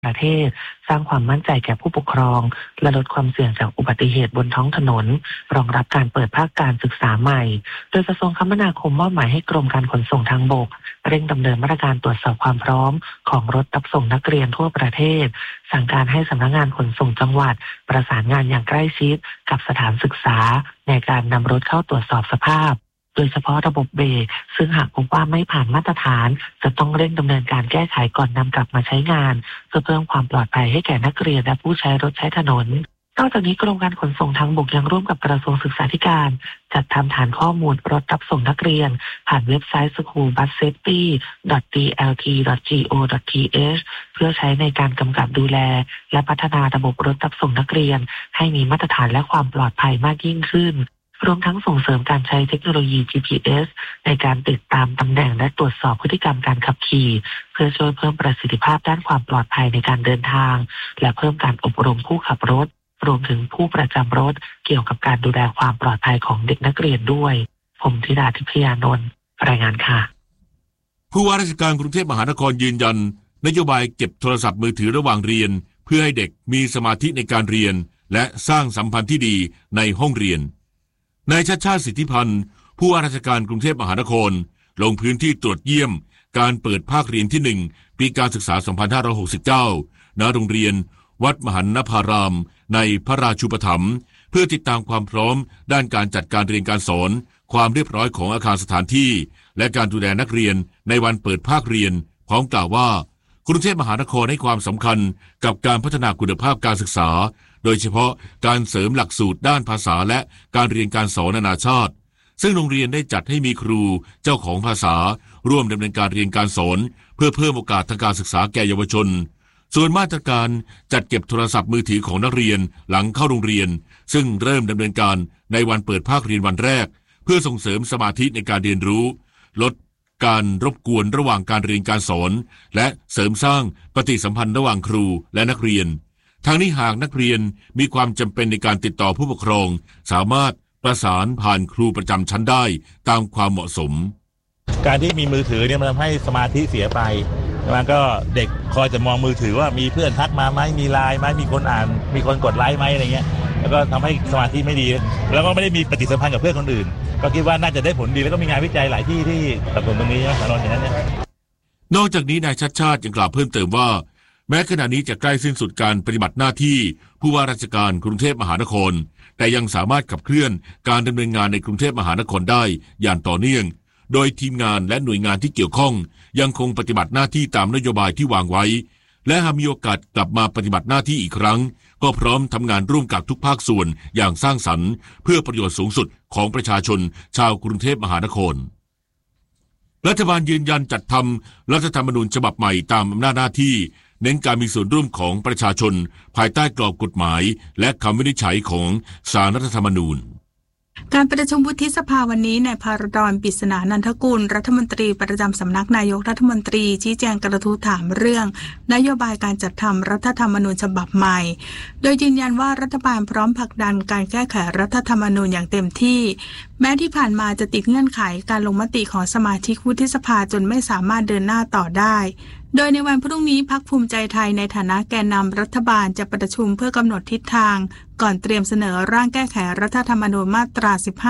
ประเทศสร้างความมั่นใจแก่ผู้ปกครองและลดความเสี่ยงจากอุบัติเหตุบนท้องถนนรองรับการเปิดภาคการศึกษาใหม่โดยกระทรวงคมนาคมมอบหมายให้กรมการขนส่งทางบกเร่งดำเนินมาตรการตรวจสอบความพร้อมของรถรับส่งนักเรียนทั่วประเทศสั่งการให้สำนักงานขนส่งจังหวัดประสานงานอย่างใกล้ชิดกับสถานศึกษาในการนำรถเข้าตรวจสอบสภาพโดยเฉพาะระบบเบรกซึ่งหากพบว่าไม่ผ่านมาตรฐานจะต้องเร่งดำเนินการแก้ไขก่อนนำกลับมาใช้งานเพื่อเพิ่มความปลอดภัยให้แก่นักเรียนและผู้ใช้รถใช้ถนนนอกจากนี้กรมการขนส่งทางบกยังร่วมกับกระทรวงศึกษาธิการจัดทำฐานข้อมูลรถรับส่งนักเรียนผ่านเว็บไซต์ schoolbussafety.dlt.go.th เพื่อใช้ในการกำกับดูแลและพัฒนาระบบรถรับส่งนักเรียนให้มีมาตรฐานและความปลอดภัยมากยิ่งขึ้นรวมทั้งส่งเสริมการใช้เทคโนโลยี GPS ในการติดตามตำแหน่งและตรวจสอบพฤติกรรมการขับขี่เพื่อช่วยเพิ่มประสิทธิภาพด้านความปลอดภัยในการเดินทางและเพิ่มการอบรมผู้ขับรถรวมถึงผู้ประจำรถเกี่ยวกับการดูแลความปลอดภัยของเด็กนักเรียนด้วยผมธิดาทิพยานนท์รายงานค่ะผู้ว่าราชการกรุงเทพมหานครยืนยันนโยบายเก็บโทรศัพท์มือถือระหว่างเรียนเพื่อให้เด็กมีสมาธิในการเรียนและสร้างสัมพันธ์ที่ดีในห้องเรียนนายชัชชาติ สิทธิพันธ์ผู้ว่าราชการกรุงเทพมหานครลงพื้นที่ตรวจเยี่ยมการเปิดภาคเรียนที่1ปีการศึกษา 2569 ณ โรงเรียนวัดมหันนภารามในพระราชูปถัมภ์เพื่อติดตามความพร้อมด้านการจัดการเรียนการสอนความเรียบร้อยของอาคารสถานที่และการดูแลนักเรียนในวันเปิดภาคเรียนพร้อมกล่าวว่ากรุงเทพมหานครให้ความสำคัญกับการพัฒนาคุณภาพการศึกษาโดยเฉพาะการเสริมหลักสูตรด้านภาษาและการเรียนการสอนนานาชาติซึ่งโรงเรียนได้จัดให้มีครูเจ้าของภาษาร่วมดำเนินการเรียนการสอนเพื่อเพิ่มโอกาสทางการศึกษาแก่เยาวชนส่วนมาตรการจัดเก็บโทรศัพท์มือถือของนักเรียนหลังเข้าโรงเรียนซึ่งเริ่มดำเนินการในวันเปิดภาคเรียนวันแรกเพื่อส่งเสริมสมาธิในการเรียนรู้ลดการรบกวนระหว่างการเรียนการสอนและเสริมสร้างปฏิสัมพันธ์ระหว่างครูและนักเรียนทางนี้หากนักเรียนมีความจำเป็นในการติดต่อผู้ปกครองสามารถประสานผ่านครูประจำชั้นได้ตามความเหมาะสมการที่มีมือถือเนี่ยมันทำให้สมาธิเสียไปมันก็เด็กคอยจะมองมือถือว่ามีเพื่อนทักมาไหมมีไลน์ไหมมีคนอ่านมีคนกดไลค์ไหมอะไรเงี้ยแล้วก็ทำให้สมาธิไม่ดีแล้วก็ไม่ได้มีปฏิสัมพันธ์กับเพื่อนคนอื่นก็คิดว่าน่าจะได้ผลดีแล้วก็มีงานวิจัยหลายที่ที่สนับสนุนตรงนี้นะสารนอย่างนั้นเนี่ยนอกจากนี้นายชัชชาติยังกล่าวเพิ่มเติมว่าแม้ขณะนี้จะใกล้สิ้นสุดการปฏิบัติหน้าที่ผู้ว่าราชการกรุงเทพมหานครแต่ยังสามารถขับเคลื่อนการดำเนินงานในกรุงเทพมหานครได้อย่างต่อเนื่องโดยทีมงานและหน่วยงานที่เกี่ยวข้องยังคงปฏิบัติหน้าที่ตามนโยบายที่วางไว้และหากมีโอกาสกลับมาปฏิบัติหน้าที่อีกครั้งก็พร้อมทำงานร่วมกับทุกภาคส่วนอย่างสร้างสรรค์เพื่อประโยชน์สูงสุดของประชาชนชาวกรุงเทพมหานครรัฐบาลยืนยันจัดทำรัฐธรรมนูญฉบับใหม่ตามอำนาจหน้าที่เน้นการมีส่วนร่วมของประชาชนภายใต้กรอบกฎหมายและคำวินิจฉัยของศาลรัฐธรรมนูญการประชุมวุฒิสภาวันนี้นายภารดร ปริศนานันทกุลรัฐมนตรีประจำสำนักนายกรัฐมนตรีชี้แจงกระทู้ถามเรื่องนโยบายการจัดทำรัฐธรรมนูญฉบับใหม่โดยยืนยันว่ารัฐบาลพร้อมผลักดันการแก้ไขรัฐธรรมนูญอย่างเต็มที่แม้ที่ผ่านมาจะติดเงื่อนไขการลงมติของสมาชิกวุฒิสภาจนไม่สามารถเดินหน้าต่อได้โดยในวันพรุ่งนี้พรรคภูมิใจไทยในฐานะแกนนำรัฐบาลจะประชุมเพื่อกำหนดทิศทางก่อนเตรียมเสนอร่างแก้ไขรัฐธรรมนูญมาตรา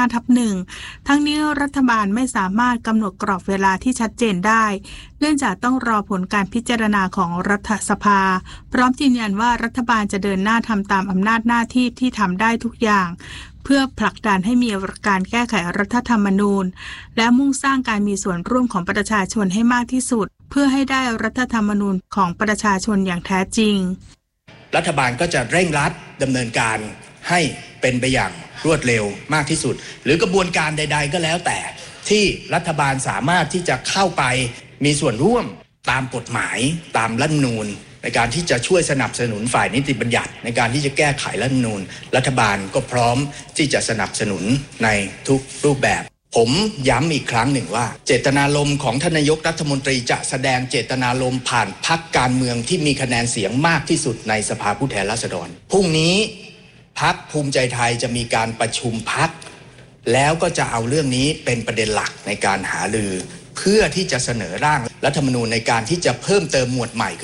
15/1 ทั้งนี้รัฐบาลไม่สามารถกำหนดกรอบเวลาที่ชัดเจนได้เนื่องจากต้องรอผลการพิจารณาของรัฐสภาพร้อมยืนยันว่ารัฐบาลจะเดินหน้าทำตามอำนาจหน้าที่ที่ทำได้ทุกอย่างเพื่อผลักดันให้มีการแก้ไขรัฐธรรมนูญและมุ่งสร้างการมีส่วนร่วมของประชาชนให้มากที่สุดเพื่อให้ได้รัฐธรรมนูญของประชาชนอย่างแท้จริงรัฐบาลก็จะเร่งรัดดำเนินการให้เป็นไปอย่างรวดเร็วมากที่สุดหรือกระบวนการใดๆก็แล้วแต่ที่รัฐบาลสามารถที่จะเข้าไปมีส่วนร่วมตามกฎหมายตามรัฐธรรมนูญในการที่จะช่วยสนับสนุนฝ่ายนิติบัญญัติในการที่จะแก้ไขรัฐธรรมนูญรัฐบาลก็พร้อมที่จะสนับสนุนในทุกรูปแบบผมย้ำอีกครั้งหนึ่งว่าเจตนารมณ์ของท่านนายกรัฐมนตรีจะแสดงเจตนารมณ์ผ่านพรรคการเมืองที่มีคะแนนเสียงมากที่สุดในสภาผู้แทนราษฎรพรุ่งนี้พรรคภูมิใจไทยจะมีการประชุมพรรคแล้วก็จะเอาเรื่องนี้เป็นประเด็นหลักในการหารือเเพื่อที่จะเสนอร่างรัฐธรรมนูญในการที่จะเพิ่มเติมหมวดใหม่คือ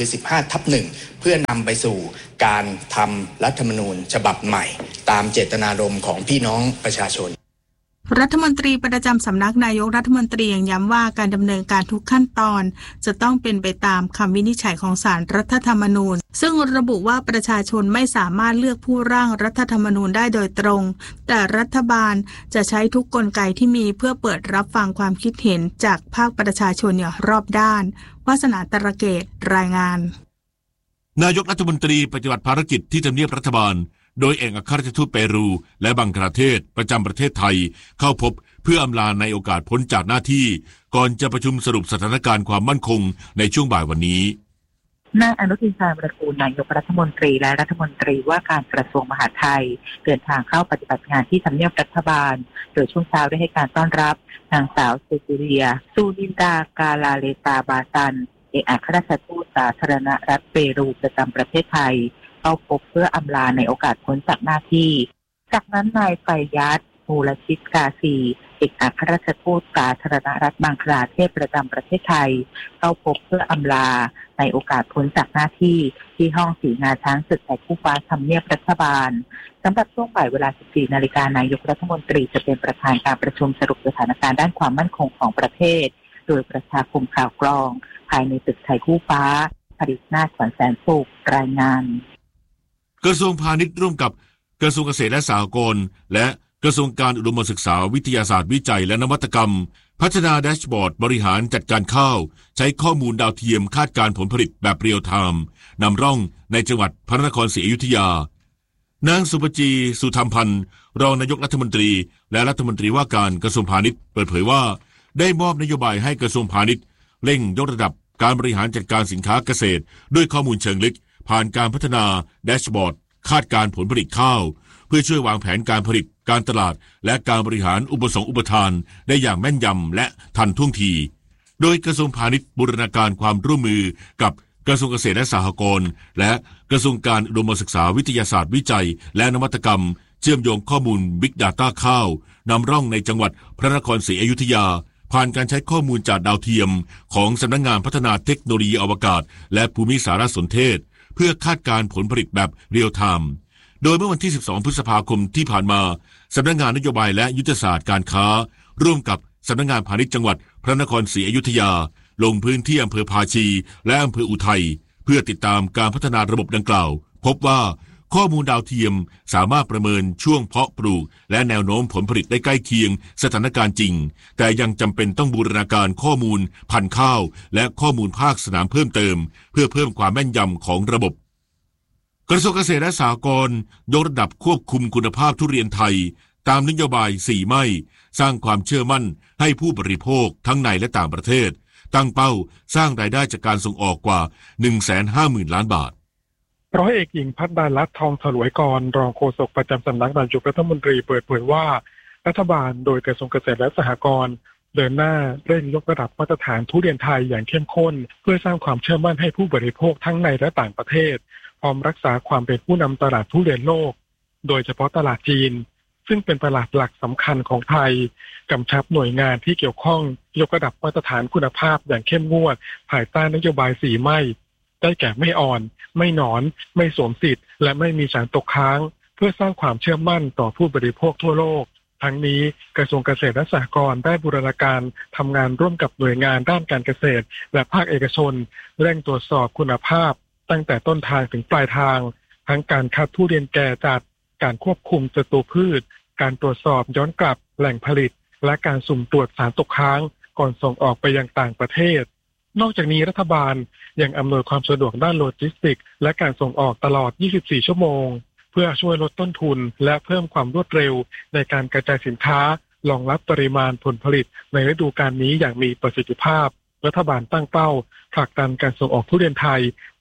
15/1 เพื่อนำไปสู่การทำรัฐธรรมนูญฉบับใหม่ตามเจตนารมณ์ของพี่น้องประชาชนรัฐมนตรีประจำสำนักนายกรัฐมนตรียังย้ำว่าการดำเนินการทุกขั้นตอนจะต้องเป็นไปตามคำวินิจฉัยของศาลรัฐธรรมนูญซึ่งระบุว่าประชาชนไม่สามารถเลือกผู้ร่างรัฐธรรมนูญได้โดยตรงแต่รัฐบาลจะใช้ทุกกลไกที่มีเพื่อเปิดรับฟังความคิดเห็นจากภาคประชาชนอย่างรอบด้านวาสนาตระเกตรายงานนายกรัฐมนตรีปฏิบัติภารกิจที่ทำเนียบรัฐบาลโดยเอกอัครราชทูตเปรูและบังกลาเทศประจำประเทศไทยเข้าพบเพื่ออำลาในโอกาสพ้นจากหน้าที่ก่อนจะประชุมสรุปสถานการณ์ความมั่นคงในช่วงบ่ายวันนี้นายอนุทินชาญวิรากูลนายกรัฐมนตรีและรัฐมนตรีว่าการกระทรวงมหาดไทยเดินทางเข้าปฏิบัติงานที่ทำเนียบรัฐบาลโดยช่วงเช้าได้ให้การต้อนรับนางสาวเซซิเลียซูนินดากาลาเลตาบาซันเอกอัครราชทูตสาธารณรัฐเปรูประจำประเทศไทยเข้าพบเพื่ออำลาในโอกาสพ้นจากหน้าที่จากนั้นนายไฟยัตมูลชิตกาซีเอกอัครราชทูตสาธารณรัฐบังกลาเทศประจำประเทศไทยเข้าพบเพื่ออำลาในโอกาสพ้นจากหน้าที่ที่ห้องสีงาช้างศึกไทยคู่ฟ้าทำเนียบรัฐบาลสำหรับช่วงบ่ายเวลา 14 นาฬิกานายกรัฐมนตรีจะเป็นประธานการประชุมสรุปสถานการณ์ด้านความมั่นคงของประเทศโดยประชาคมข่าวกรองภายในตึกไทยคู่ฟ้าผลิตนาถขวัญแสนสุขรายงานกระทรวงพาณิชย์ร่วมกับกระทรวงเกษตรและสหกรณ์และกระทรวงการอุดมศึกษาวิทยาศาสตร์วิจัยและนวัตกรรมพัฒนาแดชบอร์ดบริหารจัดการข้าวใช้ข้อมูลดาวเทียมคาดการผลผลิตแบบเรียลไทม์นำร่องในจังหวัดพระนครศรีอยุธยานางสุปจีสุธรรมพันธ์รองนายกรัฐมนตรีและรัฐมนตรีว่าการกระทรวงพาณิชย์เปิดเผยว่าได้มอบนโยบายให้กระทรวงพาณิชย์เร่งยกระดับการบริหารจัดการสินค้าเกษตรด้วยข้อมูลเชิงลึกผ่านการพัฒนาแดชบอร์ดคาดการผลผลิตข้าวเพื่อช่วยวางแผนการผลิตการตลาดและการบริหารอุปสงค์อุปทานได้อย่างแม่นยำและทันท่วงทีโดยกระทรวงพาณิชย์บูรณาการความร่วมมือกับกระทรวงเกษตรและสหกรณ์และกระทรวงการอุดมศึกษาวิทยาศาสตร์วิจัยและนวัตกรรมเชื่อมโยงข้อมูล Big Data ข้าวนำร่องในจังหวัดพระนครศรีอยุธยาผ่านการใช้ข้อมูลจากดาวเทียมของสำนักงานพัฒนาเทคโนโลยีอวกาศและภูมิสารสนเทศเพื่อคาดการผลผลิตแบบเรียลไทม์โดยเมื่อวันที่ 12 พฤษภาคมที่ผ่านมาสำนักงานนโยบายและยุทธศาสตร์การค้าร่วมกับสำนักงานพาณิชย์จังหวัดพระนครศรีอยุธยาลงพื้นที่อำเภอภาชีและอำเภออุทัยเพื่อติดตามการพัฒนาระบบดังกล่าวพบว่าข้อมูลดาวเทียมสามารถประเมินช่วงเพาะปลูกและแนวโน้มผลผลิตได้ใกล้เคียงสถานการณ์จริงแต่ยังจำเป็นต้องบูรณาการข้อมูลพันธุ์ข้าวและข้อมูลภาคสนามเพิ่มเติมเพื่อเพิ่มความแม่นยำของระบบกระทรวงเกษตรและสหกรณ์ยกระดับควบคุมคุณภาพทุเรียนไทยตามนโยบาย4ไม่สร้างความเชื่อมั่นให้ผู้บริโภคทั้งในและต่างประเทศตั้งเป้าสร้างรายได้จากการส่งออกกว่า 150,000 ล้านบาทร้อยเอกหญิงพัฒนาลัตน์ทองฉลวยกรรองโฆษกประจำสำนักนายกรัฐมนตรีเปิดเผยว่ารัฐบาลโดยกระทรวงเกษตรและสหกรณ์เดินหน้าเร่งยกระดับมาตรฐานทุเรียนไทยอย่างเข้มข้นเพื่อสร้างความเชื่อมั่นให้ผู้บริโภคทั้งในและต่างประเทศพร้อมรักษาความเป็นผู้นำตลาดทุเรียนโลกโดยเฉพาะตลาดจีนซึ่งเป็นตลาดหลักสำคัญของไทยกำชับหน่วยงานที่เกี่ยวข้องยกระดับมาตรฐานคุณภาพอย่างเข้มงวดภายใต้นโยบาย4ไม่ได้แก่ไม่อ่อนไม่หนอนไม่สวมสิทธิ์และไม่มีสารตกค้างเพื่อสร้างความเชื่อมั่นต่อผู้บริโภคทั่วโลกทั้งนี้กระทรวงเกษตรและสหกรณ์ได้บูรณาการทำงานร่วมกับหน่วยงานด้านการเกษตรและภาคเอกชนเร่งตรวจสอบคุณภาพตั้งแต่ต้นทางถึงปลายทางทั้งการคัดทุเรียนแก่จัดการควบคุมศัตรูพืชการตรวจสอบย้อนกลับแหล่งผลิตและการสุ่มตรวจสารตกค้างก่อนส่งออกไปยังต่างประเทศนอกจากนี้รัฐบาลยังอำนวยความสะดวกด้านโลจิสติกส์และการส่งออกตลอด 24 ชั่วโมงเพื่อช่วยลดต้นทุนและเพิ่มความรวดเร็วในการกระจายสินค้ารองรับปริมาณผลผลิตในฤดูกาลนี้อย่างมีประสิทธิภาพรัฐบาลตั้งเป้าผลักดันการส่งออกทุเรียนไทยปี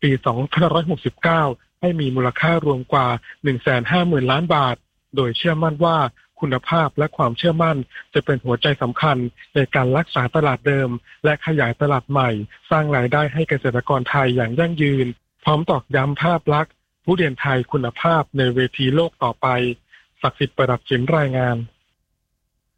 2569 ให้มีมูลค่ารวมกว่า 150,000 ล้านบาทโดยเชื่อมั่นว่าคุณภาพและความเชื่อมั่นจะเป็นหัวใจสำคัญในการรักษาตลาดเดิมและขยายตลาดใหม่สร้างรายได้ให้เกษตรกรไทยอย่างยั่งยืนพร้อมตอกย้ำภาพลักษณ์ทุเรียนไทยคุณภาพในเวทีโลกต่อไปศักดิ์สิทธิ์ประดับฉิมรายงาน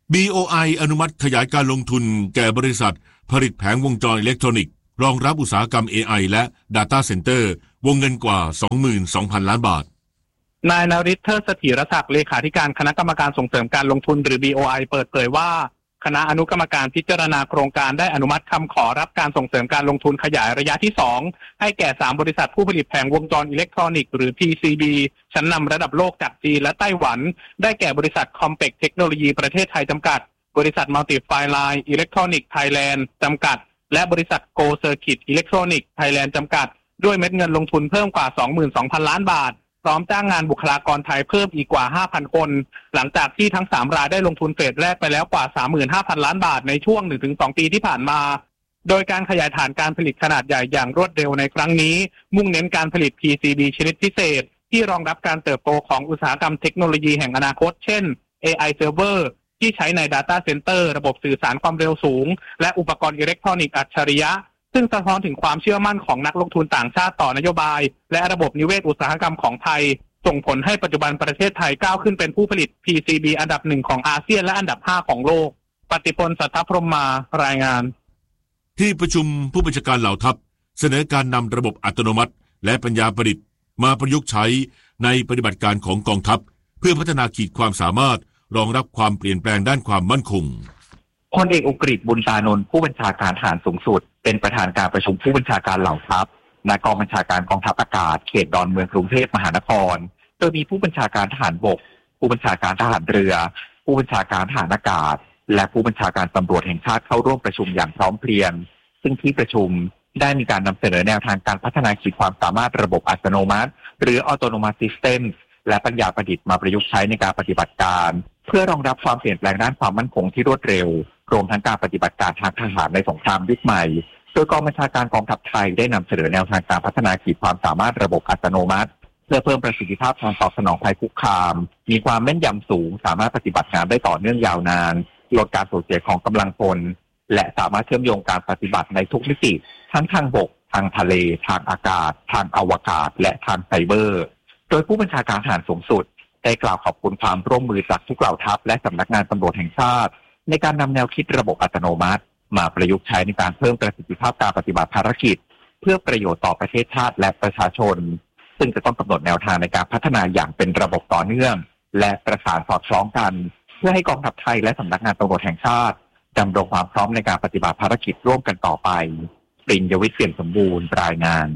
BOI อนุมัติขยายการลงทุนแก่บริษัทผลิตแผงวงจรอิเล็กทรอนิกส์รองรับอุตสาหกรรม AI และ Data Center วงเงินกว่า 22,000 ล้านบาทนายนฤทธิ์ เทิดเสถียรศักดิ์เลขาธิการคณะกรรมการส่งเสริมการลงทุนหรือ BOI เปิดเผยว่าคณะอนุกรรมการพิจารณาโครงการได้อนุมัติคำขอรับการส่งเสริมการลงทุนขยายระยะที่2ให้แก่3บริษัทผู้ผลิตแผงวงจรอิเล็กทรอนิกส์หรือ PCB ชั้นนำระดับโลกจากจีนและไต้หวันได้แก่บริษัท Complex Technology ประเทศไทยจำกัดบริษัท Multi-Filine Electronic Thailand จำกัดและบริษัท Go Circuit Electronic Thailand จำกัดด้วยเม็ดเงินลงทุนเพิ่มกว่า 22,000 ล้านบาทพร้อมจ้างงานบุคลากรไทยเพิ่มอีกกว่า 5,000 คนหลังจากที่ทั้ง3รายได้ลงทุนเฟสแรกไปแล้วกว่า 35,000 ล้านบาทในช่วง 1-2 ปีที่ผ่านมาโดยการขยายฐานการผลิตขนาดใหญ่อย่างรวดเร็วในครั้งนี้มุ่งเน้นการผลิต PCB ชนิดพิเศษที่รองรับการเติบโตของอุตสาหกรรมเทคโนโลยีแห่งอนาคตเช่น AI Server ที่ใช้ใน Data Center ระบบสื่อสารความเร็วสูงและอุปกรณ์อิเล็กทรอนิกส์อัจฉริยะซึ่งสะท้อนถึงความเชื่อมั่นของนักลงทุนต่างชาติต่อนโยบายและระบบนิเวศอุตสาหกรรมของไทยส่งผลให้ปัจจุบันประเทศไทยก้าวขึ้นเป็นผู้ผลิต PCB อันดับ1ของอาเซียนและอันดับ5ของโลกปฏิพล สัทธพรหมารายงานที่ประชุมผู้บัญชาการเหล่าทัพเสนอการนำระบบอัตโนมัติและปัญญาประดิษฐ์มาประยุกต์ใช้ในปฏิบัติการของกองทัพเพื่อพัฒนาขีดความสามารถรองรับความเปลี่ยนแปลงด้านความมั่นคงพลเอกอุกฤษ บุญตานนท์ผู้บัญชาการทหารสูงสุดเป็นประธานการประชุมผู้บัญชาการเหล่าทัพณกองบัญชาการกองทัพอากาศเขตดอนเมืองกรุงเทพมหานครโดยมีผู้บัญชาการทหารบกผู้บัญชาการทหารเรือผู้บัญชาการทหารอากาศและผู้บัญชาการตำรวจแห่งชาติเข้าร่วมประชุมอย่างพร้อมเพรียงซึ่งที่ประชุมได้มีการนำเสนอแนวทางการพัฒนาขีดความสามารถระบบอัตโนมัติหรือ Autonomous System และปัญญาประดิษฐ์มาประยุกต์ใช้ในการปฏิบัติการเพื่อรองรับความเปลี่ยนแปลงด้านความมั่นคงที่รวดเร็วรวมทั้งการปฏิบัติการทางทหารในสงครามยุคใหม่โดยกองบัญชาการกองทัพไทยได้นำเสนอแนวทางการพัฒนาขีดความสามารถระบบอัตโนมัติเพื่อเพิ่มประสิทธิภาพการตอบสนองภัยคุกคามมีความแม่นยำสูงสามารถปฏิบัติงานได้ต่อเนื่องยาวนานลดการสูญเสียของกำลังพลและสามารถเชื่อมโยงการปฏิบัติในทุกมิติทั้งทางบกทางทะเลทางอากาศทางอวกาศและทางไซเบอร์โดยผู้บัญชาการทหารสูงสุดได้กล่าวขอบคุณความร่วมมือจากทุกเหล่าทัพและสำนักงานตำรวจแห่งชาติในการนำแนวคิดระบบอัตโนมัติมาประยุกต์ใช้ในการเพิ่มประสิทธิภาพการปฏิบัติภารกิจเพื่อประโยชน์ต่อประเทศชาติและประชาชนซึ่งจะต้องกำหนดแนวทางในการพัฒนาอย่างเป็นระบบต่อเนื่องและประสานสอดคล้องกันเพื่อให้กองทัพไทยและสำนักงานตำรวจแห่งชาติดำรงความพร้อมในการปฏิบัติภารกิจร่วมกันต่อไปปริญญวิทย์ เปี่ยมสมบูรณ์รายงาน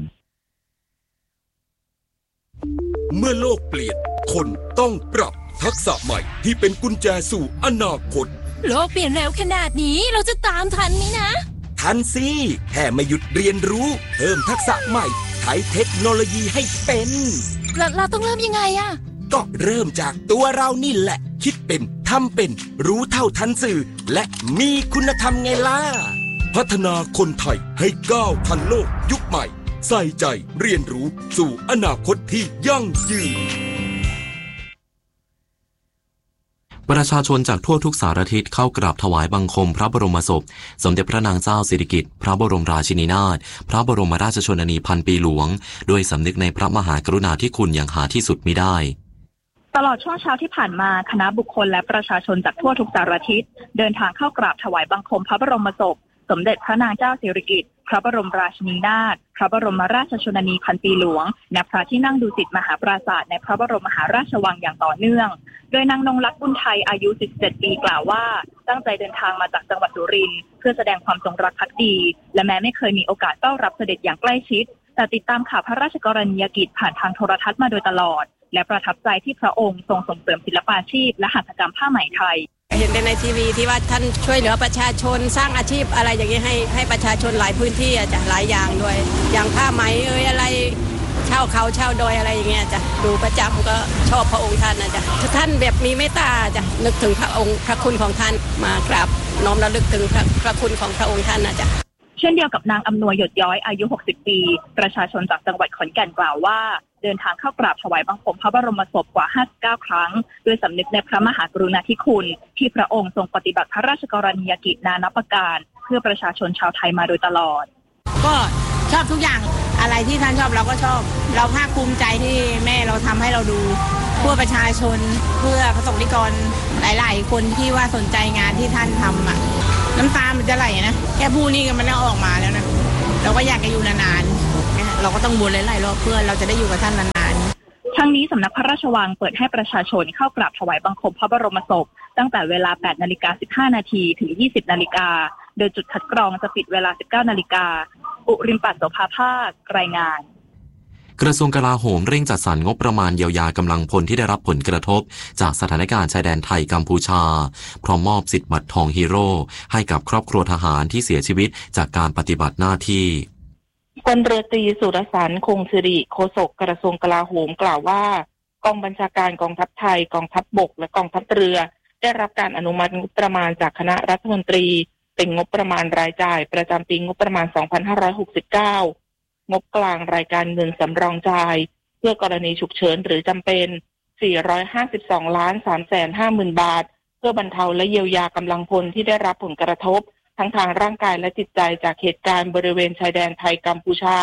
เมื่อโลกเปลี่ยนคนต้องปรับทักษะใหม่ที่เป็นกุญแจสู่อนาคตโลกเปลี่ยนเร็วขนาดนี้เราจะตามทันไหมนะทันสิแค่ไม่หยุดเรียนรู้เพิ่มทักษะใหม่ใช้เทคโนโลยีให้เป็นเราต้องเริ่มยังไงอะก็เริ่มจากตัวเรานี่แหละคิดเป็นทำเป็นรู้เท่าทันสื่อและมีคุณธรรมไงล่ะพัฒนาคนไทยให้ก้าวทันโลกยุคใหม่ใส่ใจเรียนรู้สู่อนาคตที่ยั่งยืนประชาชนจากทั่วทุกสารทิศเข้ากราบถวายบังคมพระบรมศพสมเด็จพระนางเจ้าสิริกิติ์พระบรมราชินีนาถพระบรมราชชนนีพันปีหลวงด้วยสำนึกในพระมหากรุณาธิคุณอย่างหาที่สุดมิได้ตลอดช่วงเช้าที่ผ่านมาคณะบุคคลและประชาชนจากทั่วทุกสารทิศเดินทางเข้ากราบถวายบังคมพระบรมศพสมเด็จพระนางเจ้าสิริกิติ์พระบรมราชินีนาถพระบรมราชชนนีพันปีหลวงณพระที่นั่งดุสิตมหาปราสาทในพระบรมมหาราชวังอย่างต่อเนื่องโดยนางนงลักษณ์บุญไทยอายุ47ปีกล่าวว่าตั้งใจเดินทางมาจากจังหวัดสุรินทร์เพื่อแสดงความจงรักภักดีและแม้ไม่เคยมีโอกาสต้อนรับเสด็จอย่างใกล้ชิดแต่ติดตามข่าวพระราชกรณียกิจผ่านทางโทรทัศน์มาโดยตลอดและประทับใจที่พระองค์ทรงส่งเสริมศิลปาชีพและหัตถกรรมผ้าไหมไทยเห็นในทีวีที่ว่าท่านช่วยเหลือประชาชนสร้างอาชีพอะไรอย่างนี้ให้ประชาชนหลายพื้นที่จะหลายอย่างด้วยอย่างผ้าไหมอะไรเช่าเขาเช่าดอยอะไรอย่างเงี้ยจะดูประจำก็ชอบพระองค์ท่านนะจ๊ะท่านแบบมีเมตตาจะนึกถึงพระองค์พระคุณของท่านมากราบน้อมระลึกถึงพระคุณของพระองค์ท่านนะจ๊ะเช่นเดียวกับนางอำนวยหยดย้อยอายุ60ปีประชาชนจากจังหวัดขอนแก่นกล่าวว่าเดินทางเข้ากราบถวายบังคมพระบรมศพกว่า59ครั้งด้วยสำนึกในพระมหากรุณาธิคุณที่พระองค์ทรงปฏิบัติพระราชกรณียกิจนานับประการเพื่อประชาชนชาวไทยมาโดยตลอดก็ชอบทุกอย่างอะไรที่ท่านชอบเราก็ชอบเราภาคภูมิใจที่แม่เราทำให้เราดูเพื่อประชาชนเพื่อประสบนิกรหลายๆคนที่ว่าสนใจงานที่ท่านทำอ่ะน้ำตามันจะไหลนะแค่พูดนี่ก็มันออกมาแล้วนะเราก็อยากจะอยู่นานๆเราก็ต้องบนหลายๆรอบเพื่อเราจะได้อยู่กับท่านนานๆทั้งนี้สำนักพระราชวังเปิดให้ประชาชนเข้ากราบถวายบังคมพระบรมศพตั้งแต่เวลา 8:15 น.ถึง 20 น.โดยจุดคัดกรองจะปิดเวลา 19 น.อุริมปัตย์ โสภาภาครายงานกระทรวงกลาโหมเร่งจัดสรรงบประมาณเยียวยากำลังพลที่ได้รับผลกระทบจากสถานการณ์ชายแดนไทยกัมพูชาพร้อมมอบสิทธิ์บัตรทองฮีโร่ให้กับครอบครัวทหารที่เสียชีวิตจากการปฏิบัติหน้าที่พลเรือตรีสุรสรรค์คงสิริโฆษกกระทรวงกลาโหมกล่าวว่ากองบัญชาการกองทัพไทยกองทัพบกและกองทัพเรือได้รับการอนุมัติงบประมาณจากคณะรัฐมนตรีเป็นงบประมาณรายจ่ายประจำปีงบประมาณ 2569 งบกลางรายการเงินสำรองจ่ายเพื่อกรณีฉุกเฉินหรือจำเป็น452,350,000 บาทเพื่อบรรเทาและเยียวยากำลังพลที่ได้รับผลกระทบทั้งทางร่างกายและจิตใจจากเหตุการณ์บริเวณชายแดนไทยกัมพูชา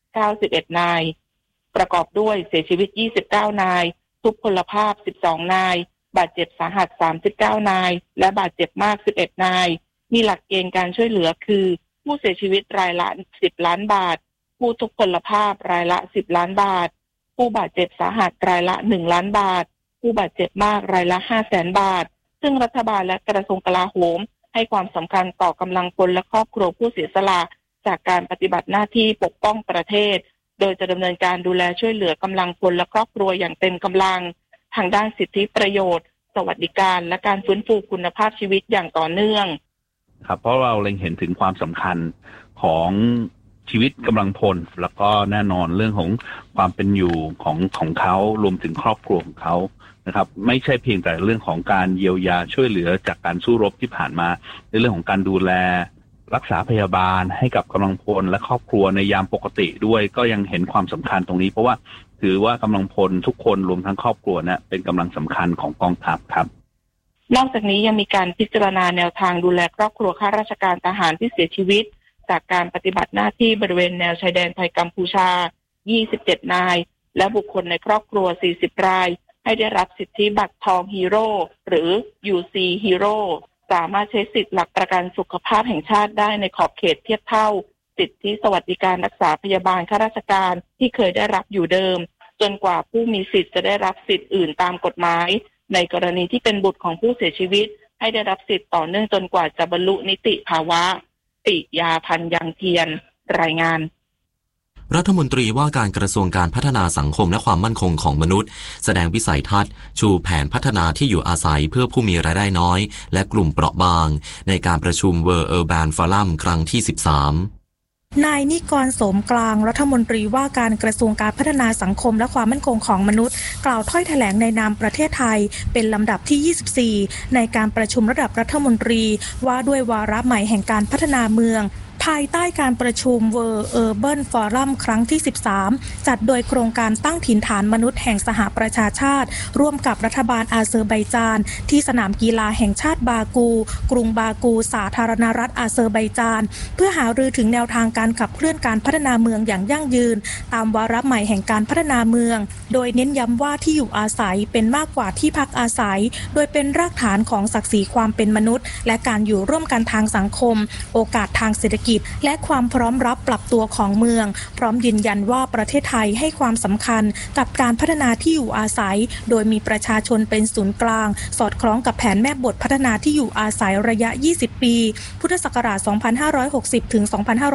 91 นายประกอบด้วยเสียชีวิต29 นายทุพพลภาพ12 นายบาดเจ็บสาหัส39 นายและบาดเจ็บมาก11 นายมีหลักเกณฑ์การช่วยเหลือคือผู้เสียชีวิตรายละ10 ล้านบาทผู้ทุพพลภาพรายละ10 ล้านบาทผู้บาดเจ็บสาหัสรายละ1 ล้านบาทผู้บาดเจ็บมากรายละ500,000 บาทซึ่งรัฐบาลและกระทรวงกลาโหมให้ความสำคัญต่อกำลังพลและครอบครัวผู้เสียสละจากการปฏิบัติหน้าที่ปกป้องประเทศโดยจะดำเนินการดูแลช่วยเหลือกำลังพลและครอบครัวอย่างเต็มกำลังทางด้านสิทธิประโยชน์สวัสดิการและการฟื้นฟูคุณภาพชีวิตอย่างต่อเนื่องครับเพราะเราเล็งเห็นถึงความสำคัญของชีวิตกำลังพลแล้วก็แน่นอนเรื่องของความเป็นอยู่ของเขารวมถึงครอบครัวของเขานะครับไม่ใช่เพียงแต่เรื่องของการเยียวยาช่วยเหลือจากการสู้รบที่ผ่านมาในเรื่องของการดูแลรักษาพยาบาลให้กับกำลังพลและครอบครัวในยามปกติด้วยก็ยังเห็นความสำคัญตรงนี้เพราะว่าถือว่ากำลังพลทุกคนรวมทั้งครอบครัวนะเป็นกำลังสำคัญของกองทัพครับนอกจากนี้ยังมีการพิจารณาแนวทางดูแลครอบครัวข้าราชการทหารที่เสียชีวิตจากการปฏิบัติหน้าที่บริเวณแนวชายแดนไทยกัมพูชา27 นายและบุคคลในครอบครัว40 รายให้ได้รับสิทธิบัตรทองฮีโร่หรือ UC Hero สามารถใช้สิทธิหลักประกันสุขภาพแห่งชาติได้ในขอบเขตเทียบเท่าสิทธิสวัสดิการรักษาพยาบาลข้าราชการที่เคยได้รับอยู่เดิมจนกว่าผู้มีสิทธิ์จะได้รับสิทธิ์อื่นตามกฎหมายในกรณีที่เป็นบุตรของผู้เสียชีวิตให้ได้รับสิทธิ์ต่อเนื่องจนกว่าจะบรรลุนิติภาวะปิยาพันธ์ยังเทียนรายงานรัฐมนตรีว่าการกระทรวงการพัฒนาสังคมและความมั่นคงของมนุษย์แสดงวิสัยทัศน์ชูแผนพัฒนาที่อยู่อาศัยเพื่อผู้มีรายได้น้อยและกลุ่มเปราะบางในการประชุม World Urban Forum ครั้งที่13 นายนิกรโสมกลางรัฐมนตรีว่าการกระทรวงการพัฒนาสังคมและความมั่นคงของมนุษย์กล่าวถ้อยแถลงในนามประเทศไทยเป็นลำดับที่24ในการประชุมระดับรัฐมนตรีว่าด้วยวาระใหม่แห่งการพัฒนาเมืองภายใต้การประชุม World Urban Forum ครั้งที่13จัดโดยโครงการตั้งถิ่นฐานมนุษย์แห่งสหประชาชาติร่วมกับรัฐบาลอาเซอร์ไบจานที่สนามกีฬาแห่งชาติบากูกรุงบากูสาธารณรัฐอาเซอร์ไบจานเพื่อหารือถึงแนวทางการขับเคลื่อนการพัฒนาเมืองอย่างยั่งยืนตามวาระใหม่แห่งการพัฒนาเมืองโดยเน้นย้ำว่าที่อยู่อาศัยเป็นมากกว่าที่พักอาศัยโดยเป็นรากฐานของศักดิ์ศรีความเป็นมนุษย์และการอยู่ร่วมกันทางสังคมโอกาสทางเศรษฐกิจและความพร้อมรับปรับตัวของเมืองพร้อมยืนยันว่าประเทศไทยให้ความสำคัญกับการพัฒนาที่อยู่อาศัยโดยมีประชาชนเป็นศูนย์กลางสอดคล้องกับแผนแม่บทพัฒนาที่อยู่อาศัยระยะ20ปีพุทธศักราช2560ถึง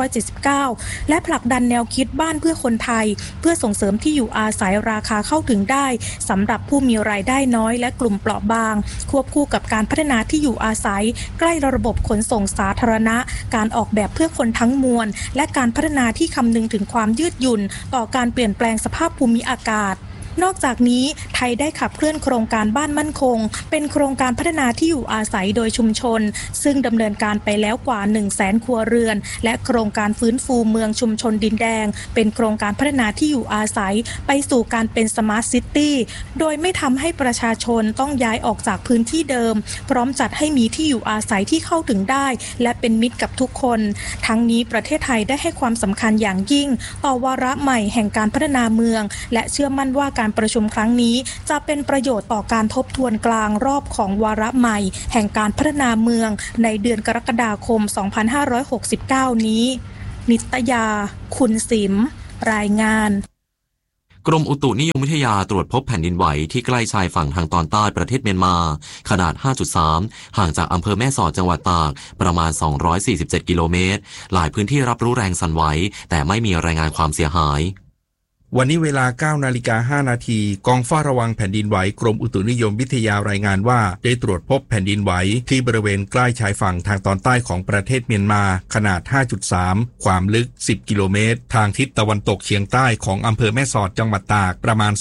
2579และผลักดันแนวคิดบ้านเพื่อคนไทยเพื่อส่งเสริมที่อยู่อาศัยราคาเข้าถึงได้สำหรับผู้มีรายได้น้อยและกลุ่มเปราะบางควบคู่กับการพัฒนาที่อยู่อาศัยใกล้ระบบขนส่งสาธารณะการออกแบบเพื่อคนทั้งมวลและการพัฒนาที่คำนึงถึงความยืดหยุ่นต่อการเปลี่ยนแปลงสภาพภูมิอากาศนอกจากนี้ไทยได้ขับเคลื่อนโครงการบ้านมั่นคงเป็นโครงการพัฒนาที่อยู่อาศัยโดยชุมชนซึ่งดำเนินการไปแล้วกว่า 100,000 ครัวเรือนและโครงการฟื้นฟูเมืองชุมชนดินแดงเป็นโครงการพัฒนาที่อยู่อาศัยไปสู่การเป็นสมาร์ทซิตี้โดยไม่ทำให้ประชาชนต้องย้ายออกจากพื้นที่เดิมพร้อมจัดให้มีที่อยู่อาศัยที่เข้าถึงได้และเป็นมิตรกับทุกคนทั้งนี้ประเทศไทยได้ให้ความสำคัญอย่างยิ่งต่อวาระใหม่แห่งการพัฒนาเมืองและเชื่อมั่นว่าการการประชุมครั้งนี้จะเป็นประโยชน์ต่อการทบทวนกลางรอบของวาระใหม่แห่งการพัฒนาเมืองในเดือนกรกฎาคม 2569 นี้นิตยา คุณสิมรายงานกรมอุตุนิยมวิทยาตรวจพบแผ่นดินไหวที่ใกล้ชายฝั่งทางตอนใต้ประเทศเมียนมาขนาด 5.3 ห่างจากอำเภอแม่สอดจังหวัดตากประมาณ247กิโลเมตรหลายพื้นที่รับรู้แรงสั่นไหวแต่ไม่มีรายงานความเสียหายวันนี้เวลา 9:05 น.กองเฝ้าระวังแผ่นดินไหวกรมอุตุนิยมวิทยารายงานว่าได้ตรวจพบแผ่นดินไหวที่บริเวณใกล้ชายฝั่งทางตอนใต้ของประเทศเมียนมาขนาด 5.3 ความลึก 10 กิโลเมตรทางทิศตะวันตกเฉียงใต้ของอำเภอแม่สอดจังหวัดตากประมาณ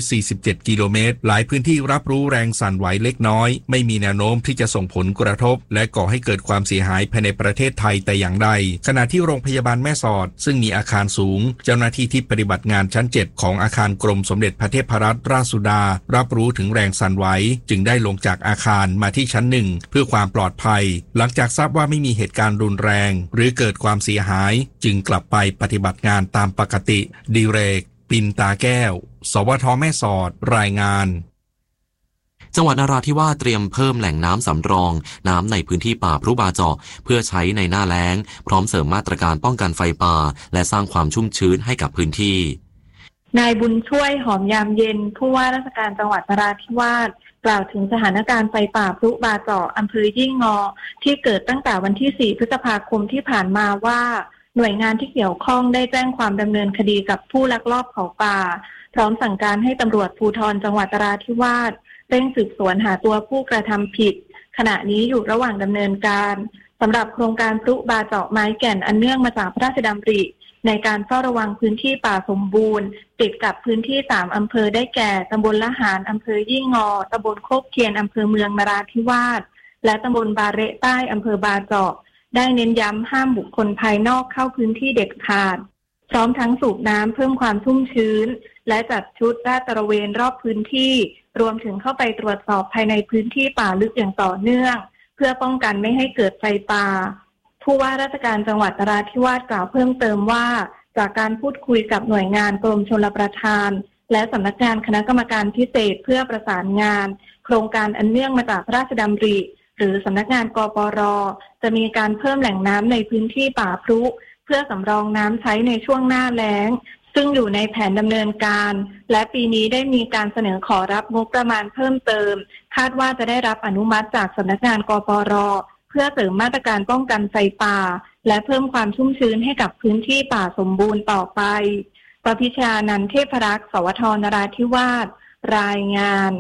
247กิโลเมตรหลายพื้นที่รับรู้แรงสั่นไหวเล็กน้อยไม่มีแนวโน้มที่จะส่งผลกระทบและก่อให้เกิดความเสียหายภายในประเทศไทยแต่อย่างใดขณะที่โรงพยาบาลแม่สอดซึ่งมีอาคารสูงเจ้าหน้าที่ที่ปฏิบัติงานชั้น 7 ของอาคารกรมสมเด็จพระเทพรัตนราชสุดารับรู้ถึงแรงสั่นไหวจึงได้ลงจากอาคารมาที่ชั้น 1เพื่อความปลอดภัยหลังจากทราบว่าไม่มีเหตุการณ์รุนแรงหรือเกิดความเสียหายจึงกลับไปปฏิบัติงานตามปกติดิเรก ปินตาแก้วสวท.แม่สอดรายงานจังหวัดนราธิวาสเตรียมเพิ่มแหล่งน้ำสำรองน้ำในพื้นที่ป่าพรุบาเจาะเพื่อใช้ในหน้าแล้งพร้อมเสริมมาตรการป้องกันไฟป่าและสร้างความชุ่มชื้นให้กับพื้นที่นายบุญช่วยหอมยามเย็นผู้ว่าราชการจังหวัดนราธิวาสกล่าวถึงสถานการณ์ไฟป่าพรุบาเจาะอำเภอยี่งอที่เกิดตั้งแต่วันที่ 4 พฤษภาคมที่ผ่านมาว่าหน่วยงานที่เกี่ยวข้องได้แจ้งความดำเนินคดีกับผู้ลักลอบเผาป่าพร้อมสั่งการให้ตำรวจภูธรจังหวัดนราธิวาสเร่งสืบสวนหาตัวผู้กระทำผิดขณะนี้อยู่ระหว่างดำเนินการสำหรับโครงการพรุบาเจาะไม้แก่นอันเนื่องมาจากพระราชดำริในการเฝ้าระวังพื้นที่ป่าสมบูรณ์ติดกับพื้นที่3อำเภอได้แก่ตำบลละหารอำเภอยี่งอตำบลโคกเคียนอำเภอเมืองนราธิวาสและตำบลบาเระใต้อำเภอบาเจาะได้เน้นย้ำห้ามบุคคลภายนอกเข้าพื้นที่เด็ดขาดพร้อมทั้งสูบน้ำเพิ่มความชุ่มชื้นและจัดชุดลาดตระเวนรอบพื้นที่รวมถึงเข้าไปตรวจสอบภายในพื้นที่ป่าลึกอย่างต่อเนื่องเพื่อป้องกันไม่ให้เกิดไฟป่าผู้ว่าราชการจังหวัดนราธิวาสกล่าวเพิ่มเติมว่าจากการพูดคุยกับหน่วยงานกรมชลประทานและสำนักงานคณะกรรมการพิเศษเพื่อประสานงานโครงการอันเนื่องมาจากพระราชดำริหรือสำนักงานกปร.จะมีการเพิ่มแหล่งน้ำในพื้นที่ป่าพรุเพื่อสำรองน้ำใช้ในช่วงหน้าแล้งซึ่งอยู่ในแผนดำเนินการและปีนี้ได้มีการเสนอขอรับงบประมาณเพิ่มเติมคาดว่าจะได้รับอนุมัติจากสำนักงานกปร.เพื่อเสริมมาตรการป้องกันไฟป่าและเพิ่มความชุ่มชื้นให้กับพื้นที่ป่าสมบูรณ์ต่อไปประพิชานันท์เทพรักษ์สวท.นราธิวาสรายงาน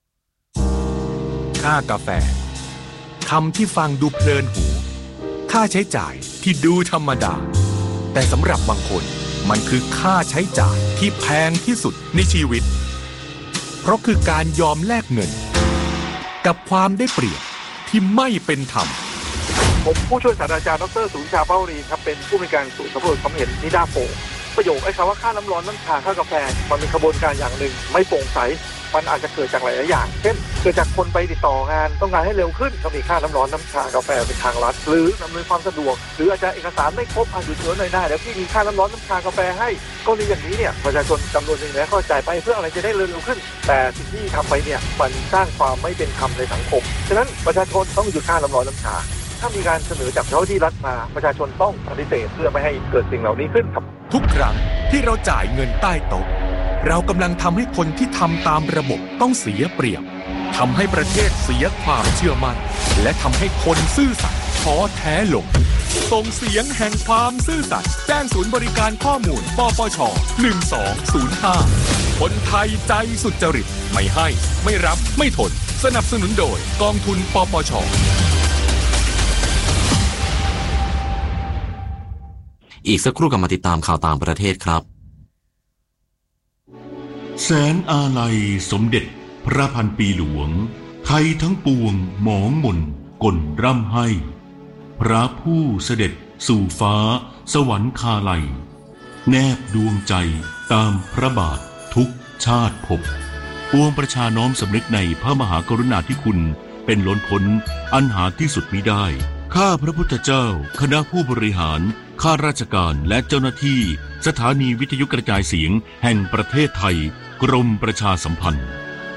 ค่ากาแฟคำที่ฟังดูเพลินหูค่าใช้จ่ายที่ดูธรรมดาแต่สำหรับบางคนมันคือค่าใช้จ่ายที่แพงที่สุดในชีวิตเพราะคือการยอมแลกเงินกับความได้เปรียบที่ไม่เป็นธรรมผมผู้ช่วยศาสตราจารย์ดร.สุวิชาเป้ารีครับเป็นผู้บริการศูนย์สำรวจความเห็นนิดาโพประโยคไอ้คำว่าค่าน้ำร้อนน้ำชาค่ากาแฟมันเป็นกระบวนการอย่างหนึ่งไม่โปร่งใสมันอาจจะเกิดจากหลายอย่างเช่นเกิดจากคนไปติดต่องานต้องการให้เร็วขึ้นก็มีค่าน้ำร้อนน้ำชากาแฟเป็นทางลัดหรืออำนวยความสะดวกหรืออาจจะเอกสารไม่ครบหยุดเฉยหน่อยได้แล้วที่มีค่าน้ำร้อนน้ำชากาแฟให้ก็ในอย่างนี้เนี่ยประชาชนจำนวนหนึ่งแล้วเข้าใจไปเพื่ออะไรจะได้เร็วขึ้นแต่สิ่งที่ทำไปเนี่ยมันสร้างความไม่เป็นธรรมในสังคมฉะนั้นประชาชนต้องหยุดค่าน้ำร้อนน้ำชาถ้ามีการเสนอจากเจ้าหน้าที่รัฐมาประชาชนต้องปฏิเสธเพื่อไม่ให้เกิดสิ่งเหล่านี้ขึ้นครับทุกครั้งที่เราจ่ายเงินใต้โต๊ะเรากำลังทำให้คนที่ทำตามระบบต้องเสียเปรียบทำให้ประเทศเสียความเชื่อมั่นและทำให้คนซื่อสัตย์ท้อแท้ลงส่งเสียงแห่งความซื่อสัตย์แจ้งศูนย์บริการข้อมูลปปช. 1205คนไทยใจสุจริตไม่ให้ไม่รับไม่ทนสนับสนุนโดยกองทุนปปช. อีกสักครู่กลับมาติดตามข่าวต่างประเทศครับแสนอาลัยสมเด็จพระพันปีหลวงไทยทั้งปวงหมองหม่นก่นร่ำให้พระผู้เสด็จสู่ฟ้าสวรรคาลัยแนบดวงใจตามพระบาททุกชาติภพปวงประชาน้อมสำนึกในพระมหากรุณาธิคุณเป็นล้นพ้นอันหาที่สุดมิได้ข้าพระพุทธเจ้าคณะผู้บริหารข้าราชการและเจ้าหน้าที่สถานีวิทยุกระจายเสียงแห่งประเทศไทยกรมประชาสัมพันธ์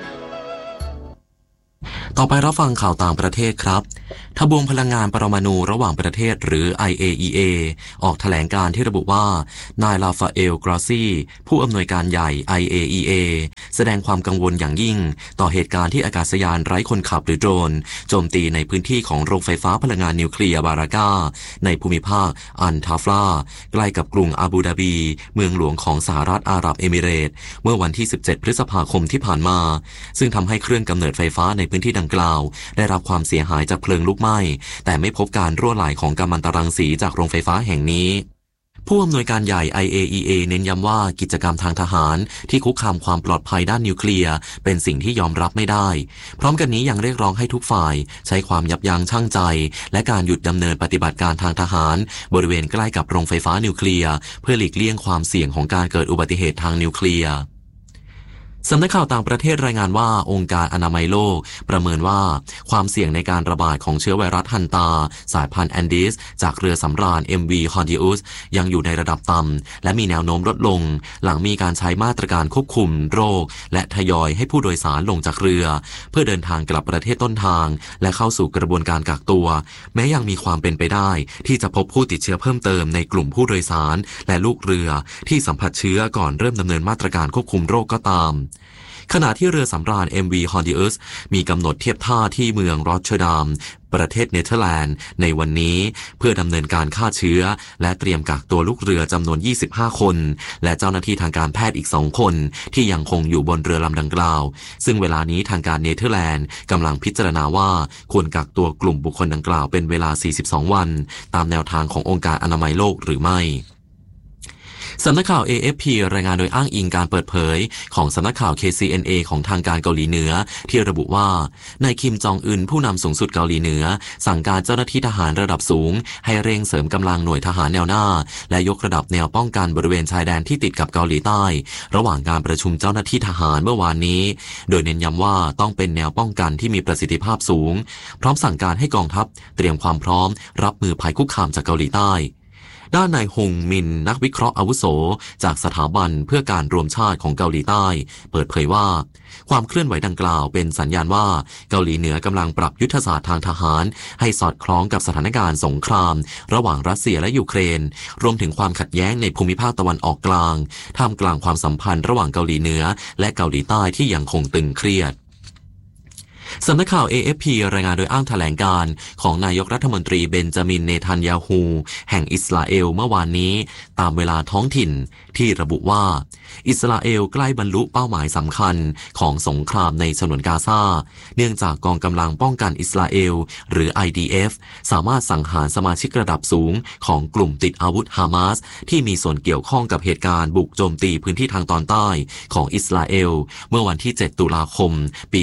ต่อไปรับฟังข่าวต่างประเทศครับทบวงพลังงานปรมาณูระหว่างประเทศหรือ IAEA ออกแถลงการที่ระบุว่านายลาฟาเอล กราซีผู้อำนวยการใหญ่ IAEA แสดงความกังวลอย่างยิ่งต่อเหตุการณ์ที่อากาศยานไร้คนขับหรือโดรนโจมตีในพื้นที่ของโรงไฟฟ้าพลังงานนิวเคลียร์บารากาในภูมิภาคอันทาฟลาใกล้กับกรุงอาบูดาบีเมืองหลวงของสหรัฐอาหรับเอมิเรตส์เมื่อวันที่17พฤษภาคมที่ผ่านมาซึ่งทำให้เครื่องกำเนิดไฟฟ้าในพื้นที่ดังกล่าวได้รับความเสียหายจากเพลิงลุกไหม้แต่ไม่พบการรั่วไหลของกัมมันตรังสีจากโรงไฟฟ้าแห่งนี้ผู้อำนวยการใหญ่ IAEA เน้นย้ำว่ากิจกรรมทางทหารที่คุกคามความปลอดภัยด้านนิวเคลียร์เป็นสิ่งที่ยอมรับไม่ได้พร้อมกันนี้ยังเรียกร้องให้ทุกฝ่ายใช้ความยับยั้งชั่งใจและการหยุดดำเนินปฏิบัติการทางทหารบริเวณใกล้กับโรงไฟฟ้านิวเคลียร์เพื่อหลีกเลี่ยงความเสี่ยงของการเกิดอุบัติเหตุทางนิวเคลียร์สำนักข่าวต่างประเทศรายงานว่าองค์การอนามัยโลกประเมินว่าความเสี่ยงในการระบาดของเชื้อไวรัสฮันตาสายพันธุ์แอนดิสจากเรือสำราญ MV Hondius ยังอยู่ในระดับต่ำและมีแนวโน้มลดลงหลังมีการใช้มาตรการควบคุมโรคและทยอยให้ผู้โดยสารลงจากเรือเพื่อเดินทางกลับประเทศต้นทางและเข้าสู่กระบวนการกักตัวแม้ยังมีความเป็นไปได้ที่จะพบผู้ติดเชื้อเพิ่มเติมในกลุ่มผู้โดยสารและลูกเรือที่สัมผัสเชื้อก่อนเริ่มดำเนินมาตรการควบคุมโรคก็ตามขณะที่เรือสำราญ MV Hondius มีกำหนดเทียบท่าที่เมืองรอตเชอร์ดัมประเทศเนเธอร์แลนด์ในวันนี้เพื่อดำเนินการฆ่าเชื้อและเตรียมกักตัวลูกเรือจำนวน25คนและเจ้าหน้าที่ทางการแพทย์อีก2คนที่ยังคงอยู่บนเรือลำดังกล่าวซึ่งเวลานี้ทางการเนเธอร์แลนด์กำลังพิจารณาว่าควรกักตัวกลุ่มบุคคลดังกล่าวเป็นเวลา42วันตามแนวทางขององค์การอนามัยโลกหรือไม่สำนักข่าว AFP รายงานโดยอ้างอิงการเปิดเผยของสำนักข่าว KCNA ของทางการเกาหลีเหนือที่ระบุว่านายคิมจองอึนผู้นำสูงสุดเกาหลีเหนือสั่งการเจ้าหน้าที่ทหารระดับสูงให้เร่งเสริมกำลังหน่วยทหารแนวหน้าและยกระดับแนวป้องกันบริเวณชายแดนที่ติดกับเกาหลีใต้ระหว่างการประชุมเจ้าหน้าที่ทหารเมื่อวานนี้โดยเน้นย้ำว่าต้องเป็นแนวป้องกันที่มีประสิทธิภาพสูงพร้อมสั่งการให้กองทัพเตรียมความพร้อมรับมือภัยคุกคามจากเกาหลีใต้ด้านนายฮงมินนักวิเคราะห์อาวุโสจากสถาบันเพื่อการรวมชาติของเกาหลีใต้เปิดเผยว่าความเคลื่อนไหวดังกล่าวเป็นสัญญาณว่าเกาหลีเหนือกำลังปรับยุทธศาสตร์ทางทหารให้สอดคล้องกับสถานการณ์สงครามระหว่างรัสเซียและยูเครนรวมถึงความขัดแย้งในภูมิภาคตะวันออกกลางท่ามกลางความสัมพันธ์ระหว่างเกาหลีเหนือและเกาหลีใต้ที่ยังคงตึงเครียดสำนักข่าว AFP รายงานโดยอ้างแถลงการของนายกรัฐมนตรีเบนจามินเนทันยาฮูแห่งอิสราเอลเมื่อวานนี้ตามเวลาท้องถิ่นที่ระบุว่าอิสราเอลใกล้บรรลุเป้าหมายสำคัญของสงครามในฉนวนกาซาเนื่องจากกองกำลังป้องกันอิสราเอลหรือ IDF สามารถสังหารสมาชิกระดับสูงของกลุ่มติดอาวุธฮามาสที่มีส่วนเกี่ยวข้องกับเหตุการณ์บุกโจมตีพื้นที่ทางตอนใต้ของอิสราเอลเมื่อวันที่7ตุลาคมปี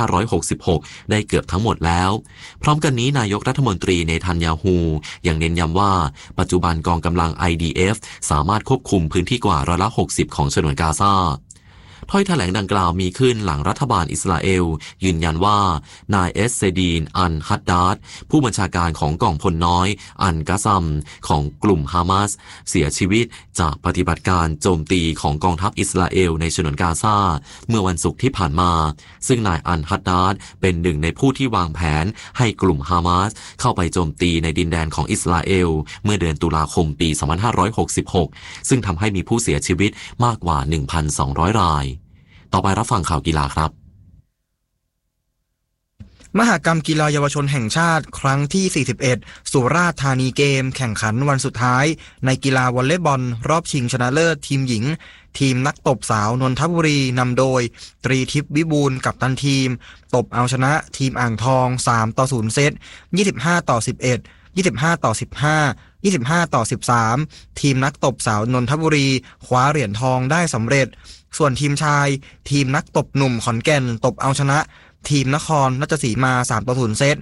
2566ได้เกือบทั้งหมดแล้วพร้อมกันนี้นายกรัฐมนตรีเนทันยาฮูยังเน้นย้ำว่าปัจจุบันกองกำลัง IDF สามารถควบคุมพื้นที่กว่า60%ของฉนวนกาซาถ้อยแถลงดังกล่าวมีขึ้นหลังรัฐบาลอิสราเอลยืนยันว่านายเอสเซดีนอันฮัดดาดผู้บัญชาการของกองพลน้อยอันกาซัมของกลุ่มฮามาสเสียชีวิตจากปฏิบัติการโจมตีของกองทัพอิสราเอลในฉนวนกาซาเมื่อวันศุกร์ที่ผ่านมาซึ่งนายอันฮัดดาดเป็นหนึ่งในผู้ที่วางแผนให้กลุ่มฮามาสเข้าไปโจมตีในดินแดนของอิสราเอลเมื่อเดือนตุลาคมปี2566ซึ่งทำให้มีผู้เสียชีวิตมากกว่า 1,200 รายต่อไปรับฟังข่าวกีฬาครับมหกรรมกีฬาเยาวชนแห่งชาติครั้งที่41สุราษฎร์ธานีเกมแข่งขันวันสุดท้ายในกีฬาวอลเลย์บอลรอบชิงชนะเลิศทีมหญิงทีมนักตบสาวนนทบุรีนำโดยตรีทิพย์วิบูลย์กัปตันทีมตบเอาชนะทีมอ่างทอง3-0เซต25-11 25-15 25-13ทีมนักตบสาวนนทบุรีคว้าเหรียญทองได้สำเร็จส่วนทีมชายทีมนักตบหนุ่มขอนแก่นตบเอาชนะทีมนครราชสีมา3-0เซต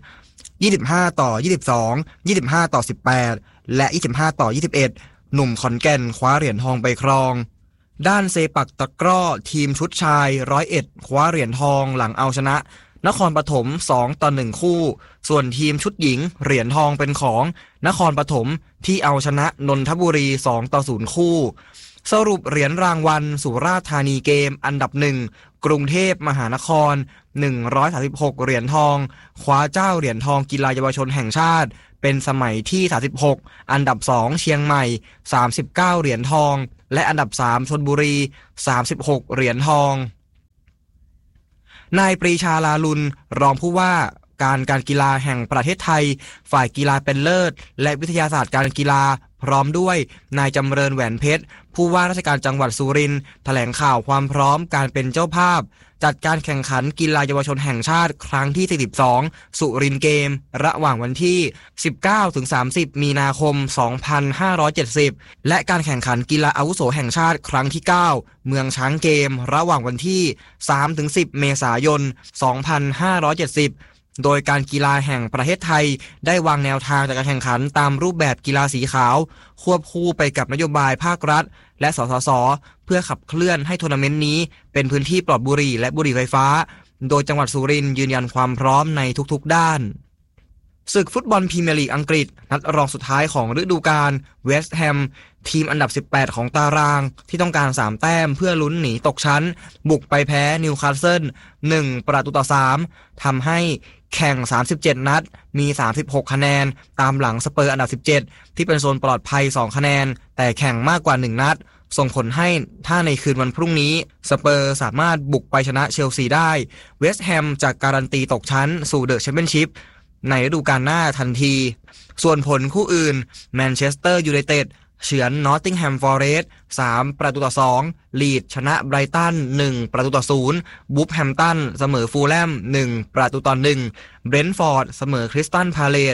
25-22 25-18 และ25-21หนุ่มขอนแก่นคว้าเหรียญทองไปครองด้านเซปักตะกร้อทีมชุดชาย101คว้าเหรียญทองหลังเอาชนะนครปฐม2-1คู่ส่วนทีมชุดหญิงเหรียญทองเป็นของนครปฐมที่เอาชนะนนทบุรี2-0คู่สรุปเหรียญรางวัลสุราษฎร์ธานีเกมอันดับ1กรุงเทพมหานคร136เหรียญทองคว้าเจ้าเหรียญทองกีฬาเยาวชนแห่งชาติเป็นสมัยที่36อันดับ2เชียงใหม่39เหรียญทองและอันดับ3ชลบุรี36เหรียญทองนายปรีชาลาลุนรองผู้ว่าการกีฬาแห่งประเทศไทยฝ่ายกีฬาเป็นเลิศและวิทยาศาสตร์การกีฬาพร้อมด้วยนายจำเริญแหวนเพชรผู้ว่าราชการจังหวัดสุรินทร์แถลงข่าวความพร้อมการเป็นเจ้าภาพจัดการแข่งขันกีฬาเยาวชนแห่งชาติครั้งที่42สุรินทร์เกมระหว่างวันที่ 19-30 มีนาคม 2570และการแข่งขันกีฬาอาวุโสแห่งชาติครั้งที่9เมืองช้างเกมระหว่างวันที่ 3-10 เมษายน 2570โดยการกีฬาแห่งประเทศไทยได้วางแนวทางจัดการแข่งขันตามรูปแบบกีฬาสีขาวควบคู่ไปกับนโยบายภาครัฐและสสส.เพื่อขับเคลื่อนให้ทัวร์นาเมนต์นี้เป็นพื้นที่ปลอดบุหรี่และบุหรี่ไฟฟ้าโดยจังหวัดสุรินทร์ยืนยันความพร้อมในทุกๆด้านศึกฟุตบอลพรีเมียร์ลีกอังกฤษนัดรองสุดท้ายของฤดูกาลเวสต์แฮมทีมอันดับ18ของตารางที่ต้องการ3แต้มเพื่อลุ้นหนีตกชั้นบุกไปแพ้นิวคาสเซิล1-3ทำให้แข่ง37นัดมี36คะแนนตามหลังสเปอร์อันดับ17ที่เป็นโซนปลอดภัย2คะแนนแต่แข่งมากกว่า1นัดส่งผลให้ถ้าในคืนวันพรุ่งนี้สเปอร์สามารถบุกไปชนะเชลซีได้เวสต์แฮมจะการันตีตกชั้นสู่เดอะแชมเปี้ยนชิพในฤดูกาลหน้าทันทีส่วนผลคู่อื่นแมนเชสเตอร์ยูไนเต็ดเฉือนนอตติงแฮมฟอเรสต์3-2ลีดชนะไบรตัน1-0วูฟแฮมตันเสมอฟูลแลม1-1เบรนท์ฟอร์ดเสมอคริสตัลพาเลซ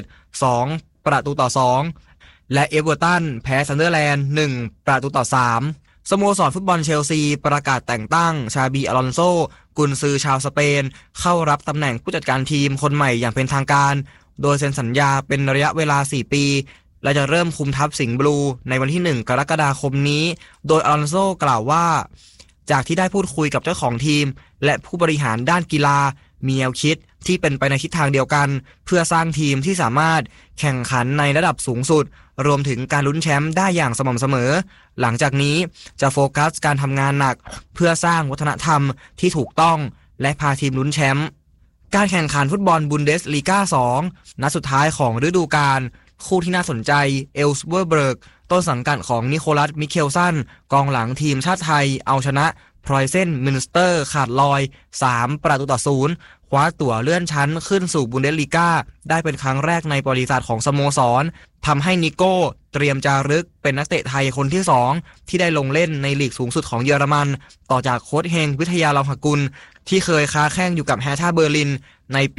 2-2และเอเวอร์ตันแพ้ซันเดอร์แลนด์1-3สโมสรฟุตบอลเชลซีประกาศแต่งตั้งชาบีอลอนโซกุนซือชาวสเปนเข้ารับตำแหน่งผู้จัดการทีมคนใหม่อย่างเป็นทางการโดยเซ็นสัญญาเป็นระยะเวลา4ปีและจะเริ่มคุมทัพสิงห์บลูในวันที่1กรกฎาคมนี้โดยอลอนโซกล่าวว่าจากที่ได้พูดคุยกับเจ้าของทีมและผู้บริหารด้านกีฬามีแนวคิดที่เป็นไปในทิศทางเดียวกันเพื่อสร้างทีมที่สามารถแข่งขันในระดับสูงสุดรวมถึงการลุ้นแชมป์ได้อย่างสม่ำเสมอหลังจากนี้จะโฟกัสการทำงานหนักเพื่อสร้างวัฒนธรรมที่ถูกต้องและพาทีมลุ้นแชมป์การแข่งขันฟุตบอลบุนเดสลีกา2นัดสุดท้ายของฤดูกาลคู่ที่น่าสนใจเอลสเวอร์เบิร์กต้นสังกัดของนิโคลัสมิเคลสันกองหลังทีมชาติไทยเอาชนะพรอยเซนมินสเตอร์ขาดลอย3-0คว้าตั๋วเลื่อนชั้นขึ้นสู่บุนเดสลีกาได้เป็นครั้งแรกในประวัติศาสตร์ของสโมสรทำให้นิโก้เตรียมจารึกเป็นนักเตะไทยคนที่2ที่ได้ลงเล่นในลีกสูงสุดของเยอรมันต่อจากโค้ชเฮงวิทยาลาภกุลที่เคยค้าแข้งอยู่กับแฮร์ท่าเบอร์ลินในปี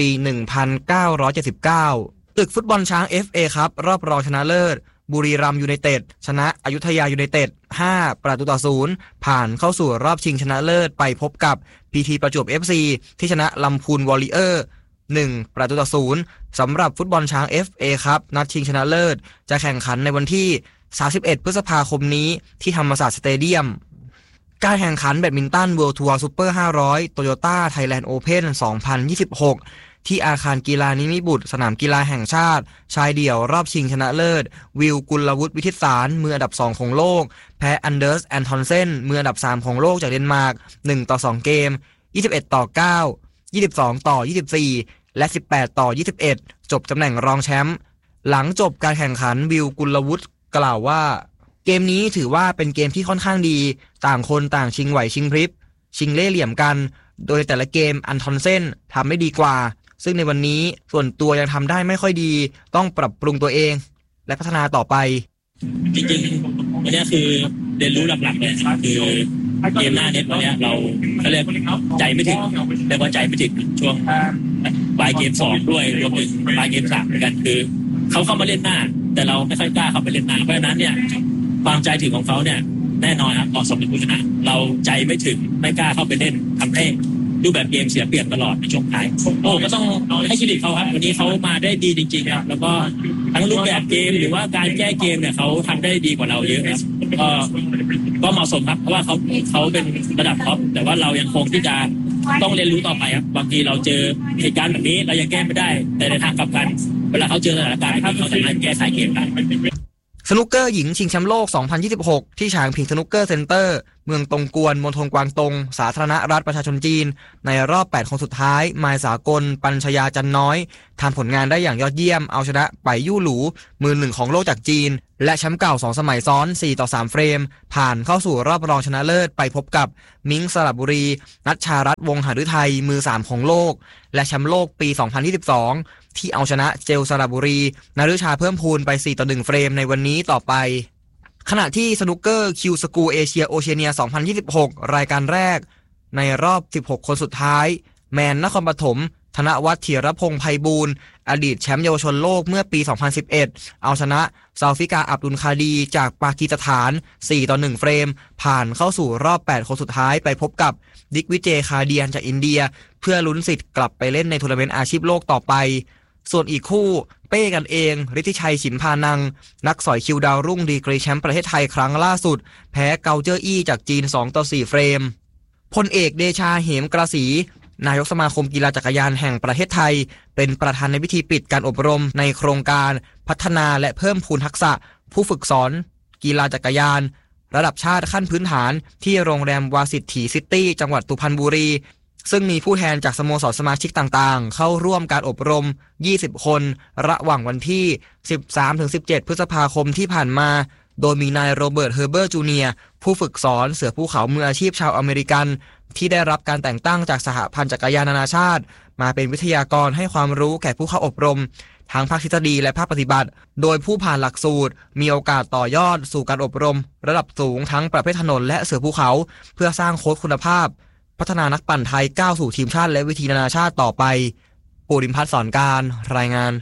1979 ตึกฟุตบอลช้าง FA ครับรอบรองชนะเลิศบุรีรัมย์ยูไนเต็ดชนะอยุธยายูไนเต็ด5-0ผ่านเข้าสู่รอบชิงชนะเลิศไปพบกับ PT ประจวบ FC ที่ชนะลำพูนวอริเออร์1-0สำหรับฟุตบอลช้าง FA ครับนัดชิงชนะเลิศจะแข่งขันในวันที่31พฤษภาคมนี้ที่ธรรมศาสตร์สเตเดียมการแข่งขันแบดมินตันเวิลด์ทัวร์ซุปเปอร์500 Toyota Thailand Open 2026ที่อาคารกีฬานิมิบุตรสนามกีฬาแห่งชาติชายเดี่ยวรอบชิงชนะเลิศวิลกุลวุฒิวิทิตสารมืออันดับ2ของโลกแพ้อันเดอร์สแอนทอนเซนมืออันดับ3ของโลกจากเดนมาร์ก1-2เกม21-9 22-24และ18-21จบตำแหน่งรองแชมป์หลังจบการแข่งขันวิลกุลวุฒิกล่าวว่าเกมนี้ถือว่าเป็นเกมที่ค่อนข้างดีต่างคนต่างชิงไหวชิงพริบชิงเล่ห์เหลี่ยมกันโดยแต่ละเกมอันทอนเซนทำได้ดีกว่าซึ่งในวันนี้ส่วนตัวยังทำได้ไม่ค่อยดีต้องปรับปรุงตัวเองและพัฒนาต่อไปจริงๆวันนี้คือเรียนรู้หลักๆเลยคือเกมหน้าเน็ตวันนี้เราเรียกใจไม่ถึงเรียกว่าใจไม่ถึงช่วงปลายเกม2ด้วยรวมถึงปลายเกม3เหมือนกันคือเขาเข้ามาเล่นหน้าแต่เราไม่ค่อยกล้าเข้าไปเล่นหน้าเพราะฉะนั้นเนี่ยความใจถึงของเขาเนี่ยแน่นอนครับเหมาะสมเป็นผู้ชนะเราใจไม่ถึงไม่กล้าเข้าไปเล่นทำให้รูปแบบเกมเสียเปรียบตลอดในช่วงท้ายก็ต้องให้เครดิตเขาครับวันนี้เขามาได้ดีจริงๆครับแล้วก็ทั้งรูปแบบเกมหรือว่าการแก้เกมเนี่ยเขาทำได้ดีกว่าเราเยอะครับก็เหมาะสมครับเพราะว่าเขาเป็นระดับท็อปแต่ว่าเรายังคงที่จะต้องเรียนรู้ต่อไปครับบางทีเราเจอเหตุการณ์แบบนี้เรายังแก้ไม่ได้แต่ในทางกลับกันเวลาเขาเจอสถานการณ์เขาสามารถแก้ไขเกมได้สนุกเกอร์หญิงชิงแชมป์โลก 2026 ที่ฉางผิงสนุกเกอร์เซ็นเตอร์เมืองตงกวนมณฑลกวางตงสาธารณรัฐประชาชนจีนในรอบ8คนสุดท้ายมายสากลปัญชยาจันน้อยทำผลงานได้อย่างยอดเยี่ยมเอาชนะไปยู่หลูมือหนึ่งของโลกจากจีนและแชมป์เก่า2สมัยซ้อน 4-3 เฟรมผ่านเข้าสู่รอบรองชนะเลิศไปพบกับมิ้งสระบุรีนัชชารัตน์วงศ์หฤทัยมือ3ของโลกและแชมป์โลกปี 2022ที่เอาชนะเจลสระบุรีนฤชาเพิ่มพูนไป 4-1 เฟรมในวันนี้ต่อไปขณะที่สนุกเกอร์คิวสกูเอเชียโอเชียเนีย 2026 รายการแรกในรอบ16คนสุดท้ายแมนนครปฐมธนวัฒน์ธีรพงษ์ไพบูลย์อดีตแชมป์เยาวชนโลกเมื่อปี 2011 เอาชนะซาฟิกาอับดุลคาดีจากปากีสถาน 4-1 เฟรมผ่านเข้าสู่รอบ8คนสุดท้ายไปพบกับดิกวิเจคาเดียนจากอินเดียเพื่อลุ้นสิทธิ์กลับไปเล่นในทัวร์นาเมนต์อาชีพโลกต่อไปส่วนอีกคู่เป้กันเองฤทธิชัยฉิมพานังนักสอยคิวดาวรุ่งดีกรีแชมป์ประเทศไทยครั้งล่าสุดแพ้เกาเจออี้จากจีน 2-4 เฟรมพลเอกเดชาเหมกระสีนายกสมาคมกีฬาจักรยานแห่งประเทศไทยเป็นประธานในพิธีปิดการอบรมในโครงการพัฒนาและเพิ่มพูนทักษะผู้ฝึกสอนกีฬาจักรยานระดับชาติขั้นพื้นฐานที่โรงแรมวาสิตถีซิตี้จังหวัดสุพรรณบุรีซึ่งมีผู้แทนจากสโมสรสมาชิกต่างๆเข้าร่วมการอบรม20คนระหว่างวันที่ 13-17 พฤษภาคมที่ผ่านมาโดยมีนายโรเบิร์ตเฮอร์เบอร์จูเนียร์ผู้ฝึกสอนเสือภูเขามืออาชีพชาวอเมริกันที่ได้รับการแต่งตั้งจากสหพันธ์จักรยานนานาชาติมาเป็นวิทยากรให้ความรู้แก่ผู้เข้าอบรมทั้งภาคทฤษฎีและภาคปฏิบัติโดยผู้ผ่านหลักสูตรมีโอกาสต่อยอดสู่การอบรมระดับสูงทั้งประเภทถนนและเสือภูเขาเพื่อสร้างโค้ชคุณภาพพัฒนานักปั่นไทยก้าวสู่ทีมชาติและเวทีนานาชาติต่อไปปูริมพัฒน์สอนการรายงาน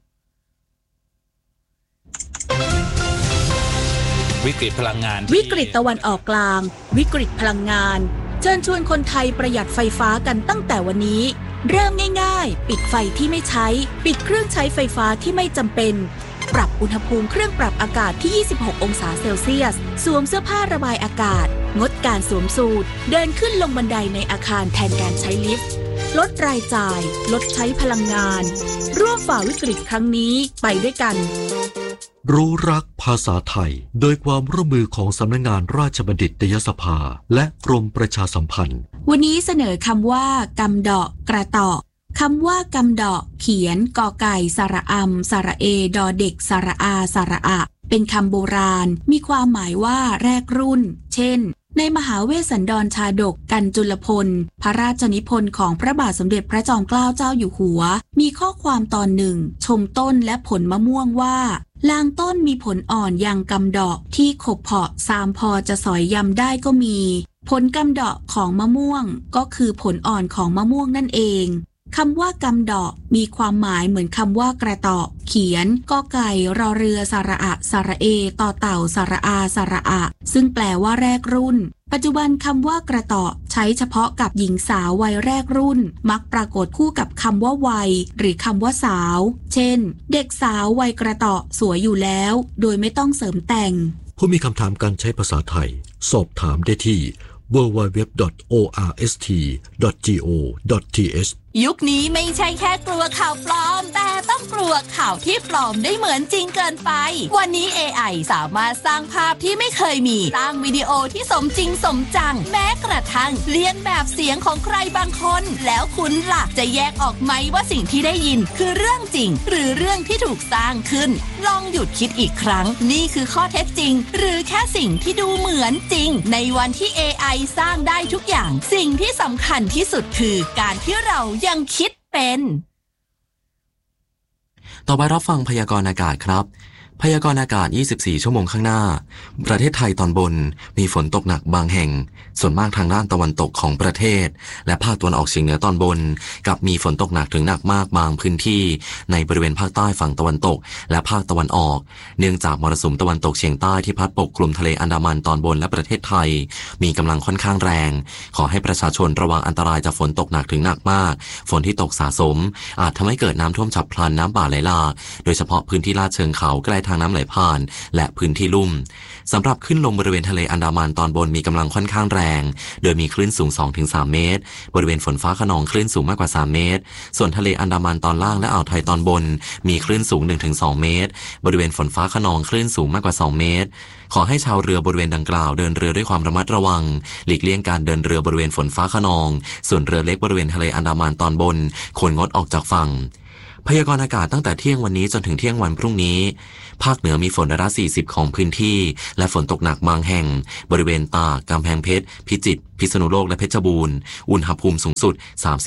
วิกฤตพลังงานวิกฤตตะวันออกกลางวิกฤตพลังงานเชิญชวนคนไทยประหยัดไฟฟ้ากันตั้งแต่วันนี้เริ่มง่ายๆปิดไฟที่ไม่ใช้ปิดเครื่องใช้ไฟฟ้าที่ไม่จำเป็นปรับอุณหภูมิเครื่องปรับอากาศที่26องศาเซลเซียสสวมเสื้อผ้าระบายอากาศงดการสวมสูทเดินขึ้นลงบันไดในอาคารแทนการใช้ลิฟต์ลดรายจ่ายลดใช้พลังงานร่วมฝ่าวิกฤตครั้งนี้ไปด้วยกันรู้รักภาษาไทยโดยความร่วมมือของสำนักงานราชบัณฑิตยสภาและกรมประชาสัมพันธ์วันนี้เสนอคำว่ากำดอกกระตอกคำว่ากำดอกเขียนกอไก่สระอำสระเอดอเด็กสระอาสระอะเป็นคำโบราณมีความหมายว่าแรกรุ่นเช่นในมหาเวสสันดรชาดกกันจุลพลพระราชนิพนธ์ของพระบาทสมเด็จพระจอมเกล้าเจ้าอยู่หัวมีข้อความตอนหนึ่งชมต้นและผลมะม่วงว่าลางต้นมีผลอ่อนยังกำดอกที่ขบเพาะซามพอจะสอยยำได้ก็มีผลกำดอกของมะม่วงก็คือผลอ่อนของมะม่วงนั่นเองคำว่ากำดอกมีความหมายเหมือนคำว่ากระตอกเขียนกอไก่รอเรือสระอะสระเอต่อเต่าสระอาสระอะซึ่งแปลว่าแรกรุ่นปัจจุบันคำว่ากระตอกใช้เฉพาะกับหญิงสาววัยแรกรุ่นมักปรากฏคู่กับคำว่าวัยหรือคำว่าสาวเช่นเด็กสาววัยกระตอกสวยอยู่แล้วโดยไม่ต้องเสริมแต่งผู้มีคำถามการใช้ภาษาไทยสอบถามได้ที่ www.orst.go.th ยุคนี้ไม่ใช่แค่กลัวข่าวปลอมแต่ต้องกลัวข่าวที่ปลอมได้เหมือนจริงเกินไปวันนี้ AI สามารถสร้างภาพที่ไม่เคยมีสร้างวิดีโอที่สมจริงสมจังแม้กระทั่งเลียนแบบเสียงของใครบางคนแล้วคุณล่ะจะแยกออกไหมว่าสิ่งที่ได้ยินคือเรื่องจริงหรือเรื่องที่ถูกสร้างขึ้นลองหยุดคิดอีกครั้งนี่คือข้อเท็จจริงหรือแค่สิ่งที่ดูเหมือนจริงในวันที่ AI สร้างได้ทุกอย่างสิ่งที่สำคัญที่สุดคือการที่เรายังคิดเป็นต่อไปรับฟังพยากรณ์อากาศครับพยากรณ์อากาศ24ชั่วโมงข้างหน้าประเทศไทยตอนบนมีฝนตกหนักบางแห่งส่วนมากทางด้านตะวันตกของประเทศและภาคตะวันออกเฉียงเหนือตอนบนกับมีฝนตกหนักถึงหนักมากบางพื้นที่ในบริเวณภาคใต้ฝั่งตะวันตกและภาคตะวันออกเนื่องจากมรสุมตะวันตกเฉียงใต้ที่พัดปกคลุมทะเลอันดามันตอนบนและประเทศไทยมีกำลังค่อนข้างแรงขอให้ประชาชนระวังอันตรายจากฝนตกหนักถึงหนักมากฝนที่ตกสะสมอาจทำให้เกิดน้ำท่วมฉับพลันน้ำป่าไหลหลากโดยเฉพาะพื้นที่ลาดเชิงเขาใกล้ทางน้ำไหลผ่านและพื้นที่ลุ่มสำหรับขึ้นลมบริเวณทะเลอันดามันตอนบนมีกำลังค่อนข้างแรงโดยมีคลื่นสูง 2-3 เมตรบริเวณฝนฟ้าคะนองคลื่นสูงมากกว่า3เมตรส่วนทะเลอันดามันตอนล่างและอ่าวไทยตอนบนมีคลื่นสูง 1-2 เมตรบริเวณฝนฟ้าคะนองคลื่นสูงมากกว่า2เมตรขอให้ชาวเรือบริเวณดังกล่าวเดินเรือด้วยความระมัดระวังหลีกเลี่ยงการเดินเรือบริเวณฝนฟ้าคะนองส่วนเรือเล็กบริเวณทะเลอันดามันตอนบนควรงดออกจากฝั่งพยากรณ์อากาศตั้งแต่เที่ยงวันนี้จนถึงเที่ยงวันพรุ่งนี้ภาคเหนือมีฝนร้อยละ40ของพื้นที่และฝนตกหนักบางแห่งบริเวณตากกำแพงเพชรพิจิตรพิษณุโลกและเพชรบูรณ์อุณหภูมิสูงสุด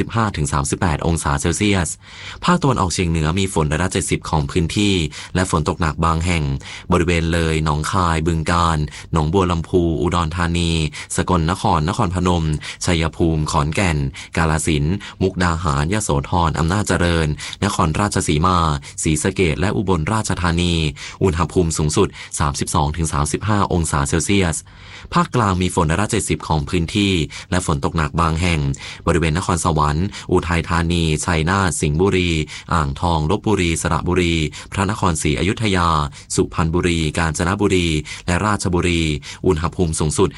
35-38 องศาเซลเซียสภาคตะวันออกเฉียงเหนือมีฝนร้อยละ70ของพื้นที่และฝนตกหนักบางแห่งบริเวณเลยหนองคายบึงกาฬหนองบัวลำพูอุดรธานีสกลนครนครพนมชัยภูมิขอนแก่นกาฬสินธุ์มุกดาหารยโสธรอำนาจเจริญนครราชสีมาศรีสะเกษและอุบลราชธานีอุณหภูมิสูงสุด 32-35 องศาเซลเซียสภาคกลางมีฝนร้อยละ70ของพื้นที่และฝนตกหนักบางแห่งบริเวณนครสวรรค์อุทัยธานีชัยนาทสิงห์บุรีอ่างทองลพบุรีสระบุรีพระนครศรีอยุธยาสุพรรณบุรีกาญจนบุรีและราชบุรีอุณหภูมิสูงสุด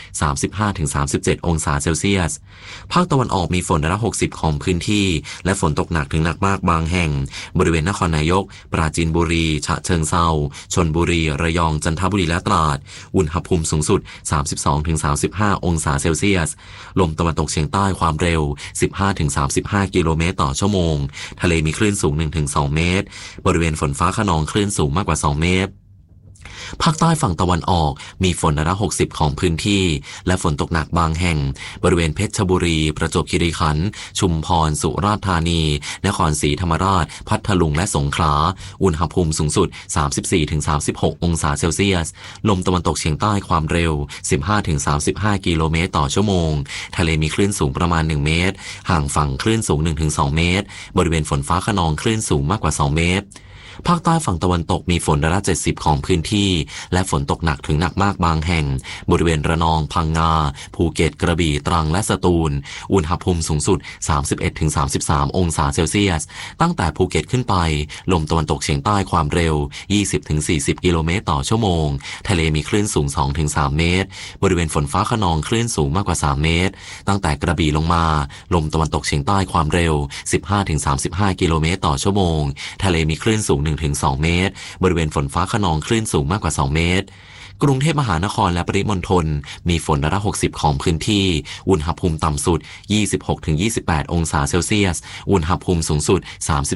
35-37 องศาเซลเซียสภาคตะวันออกมีฝนร้อยละ60ของพื้นที่และฝนตกหนักถึงหนักมากบางแห่งบริเวณนครนายกปราจีนบุรีฉะเชิงเทราชลบุรีระยองจันทบุรีและตราดอุณหภูมิสูงสุด 32-35 องศาเซลเซียสลมตะวันตกเฉียงใต้ความเร็ว 15-35 กิโลเมตรต่อชั่วโมงทะเลมีคลื่นสูง 1-2 เมตรบริเวณฝนฟ้าคะนองคลื่นสูงมากกว่า2เมตรภาคใต้ฝั่งตะวันออกมีฝนร้อยละ60ของพื้นที่และฝนตกหนักบางแห่งบริเวณเพชรบุรีประจวบคีรีขันธ์ชุมพรสุราษฎร์ธานีนครศรีธรรมราชพัทลุงและสงขลาอุณหภูมิสูงสุด 34-36 องศาเซลเซียสลมตะวันตกเฉียงใต้ความเร็ว 15-35 กิโลเมตรต่อชั่วโมงทะเลมีคลื่นสูงประมาณ1เมตรห่างฝั่งคลื่นสูง 1-2 เมตรบริเวณฝนฟ้าคะนองคลื่นสูงมากกว่า2เมตรภาคใต้ฝั่งตะวันตกมีฝนร้อยละ70ของพื้นที่และฝนตกหนักถึงหนักมากบางแห่งบริเวณระนองพังงาภูเก็ตกระบี่ตรังและสตูลอุณหภูมิสูงสุด 31-33 องศาเซลเซียสตั้งแต่ภูเก็ตขึ้นไปลมตะวันตกเฉียงใต้ความเร็ว 20-40 กิโลเมตรต่อชั่วโมงทะเลมีคลื่นสูง 2-3 เมตรบริเวณฝนฟ้าคะนองคลื่นสูงมากกว่า3เมตรตั้งแต่กระบี่ลงมาลมตะวันตกเฉียงใต้ความเร็ว 15-35 กิโลเมตรต่อชั่วโมงทะเลมีคลื่นสูง 1-2 เมตรบริเวณฝนฟ้าคะนองคลื่นสูงมากกว่า2เมตรกรุงเทพมหานครและปริมณฑลมีฝนร้อยละ60ของพื้นที่อุณหภูมิต่ำสุด 26-28 องศาเซลเซียสอุณหภูมิสูงสุด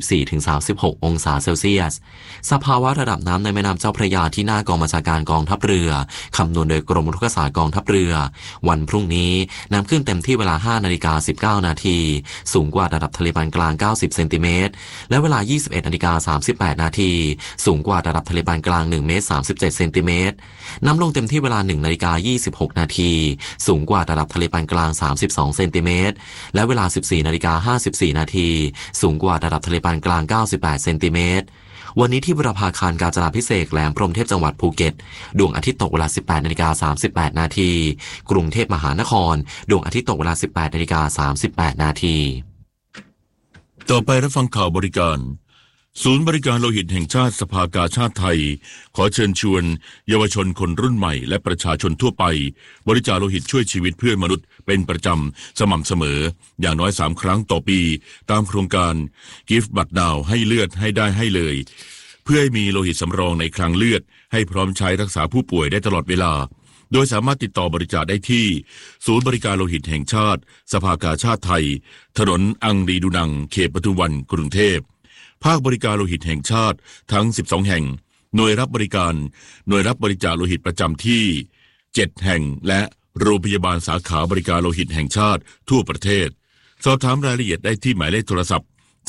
34-36 องศาเซลเซียสสภาวะระดับน้ำในแม่น้ำเจ้าพระยาที่หน้ากองบัญชาการกองทัพเรือคำนวณโดยกรมอุทกศาสตร์กองทัพเรือวันพรุ่งนี้น้ำขึ้นเต็มที่เวลา 5:19 นาทีสูงกว่าระดับทะเลปานกลาง90เซนติเมตรและเวลา 21:38 นาทีสูงกว่าระดับทะเลปานกลาง1เมตร37เซนติเมตรน้ำลงเต็มที่เวลา 1:26 นาทีสูงกว่าระดับทะเลปานกลาง32เซนติเมตรและเวลา 14:54 นาทีสูงกว่าระดับทะเลปานกลาง98เซนติเมตรวันนี้ที่บุรพาคารกาญจนาภิเษกแหลมพรหมเทพจังหวัดภูเก็ตดวงอาทิตย์ตกเวลา 18:38 นาทีกรุงเทพมหานครดวงอาทิตย์ตกเวลา 18:38 นาทีต่อไปรับฟังข่าวบริการศูนย์บริการโลหิตแห่งชาติสภากาชาดไทยขอเชิญชวนเยาวชนคนรุ่นใหม่และประชาชนทั่วไปบริจาคโลหิตช่วยชีวิตเพื่อนมนุษย์เป็นประจำสม่ำเสมออย่างน้อย3ครั้งต่อปีตามโครงการ Give Blood Now ให้เลือดให้ได้ให้เลยเพื่อให้มีโลหิตสำรองในคลังเลือดให้พร้อมใช้รักษาผู้ป่วยได้ตลอดเวลาโดยสามารถติดต่อบริจาคได้ที่ศูนย์บริการโลหิตแห่งชาติสภากาชาดไทยถนนอังรีดูนังเขตปทุมวันกรุงเทพภาคบริการโลหิตแห่งชาติทั้ง12แห่งหน่วยรับบริจาคโลหิตประจำที่7แห่งและโรงพยาบาลสาขาบริการโลหิตแห่งชาติทั่วประเทศสอบถามรายละเอียดได้ที่หมายเลขโทรศัพท์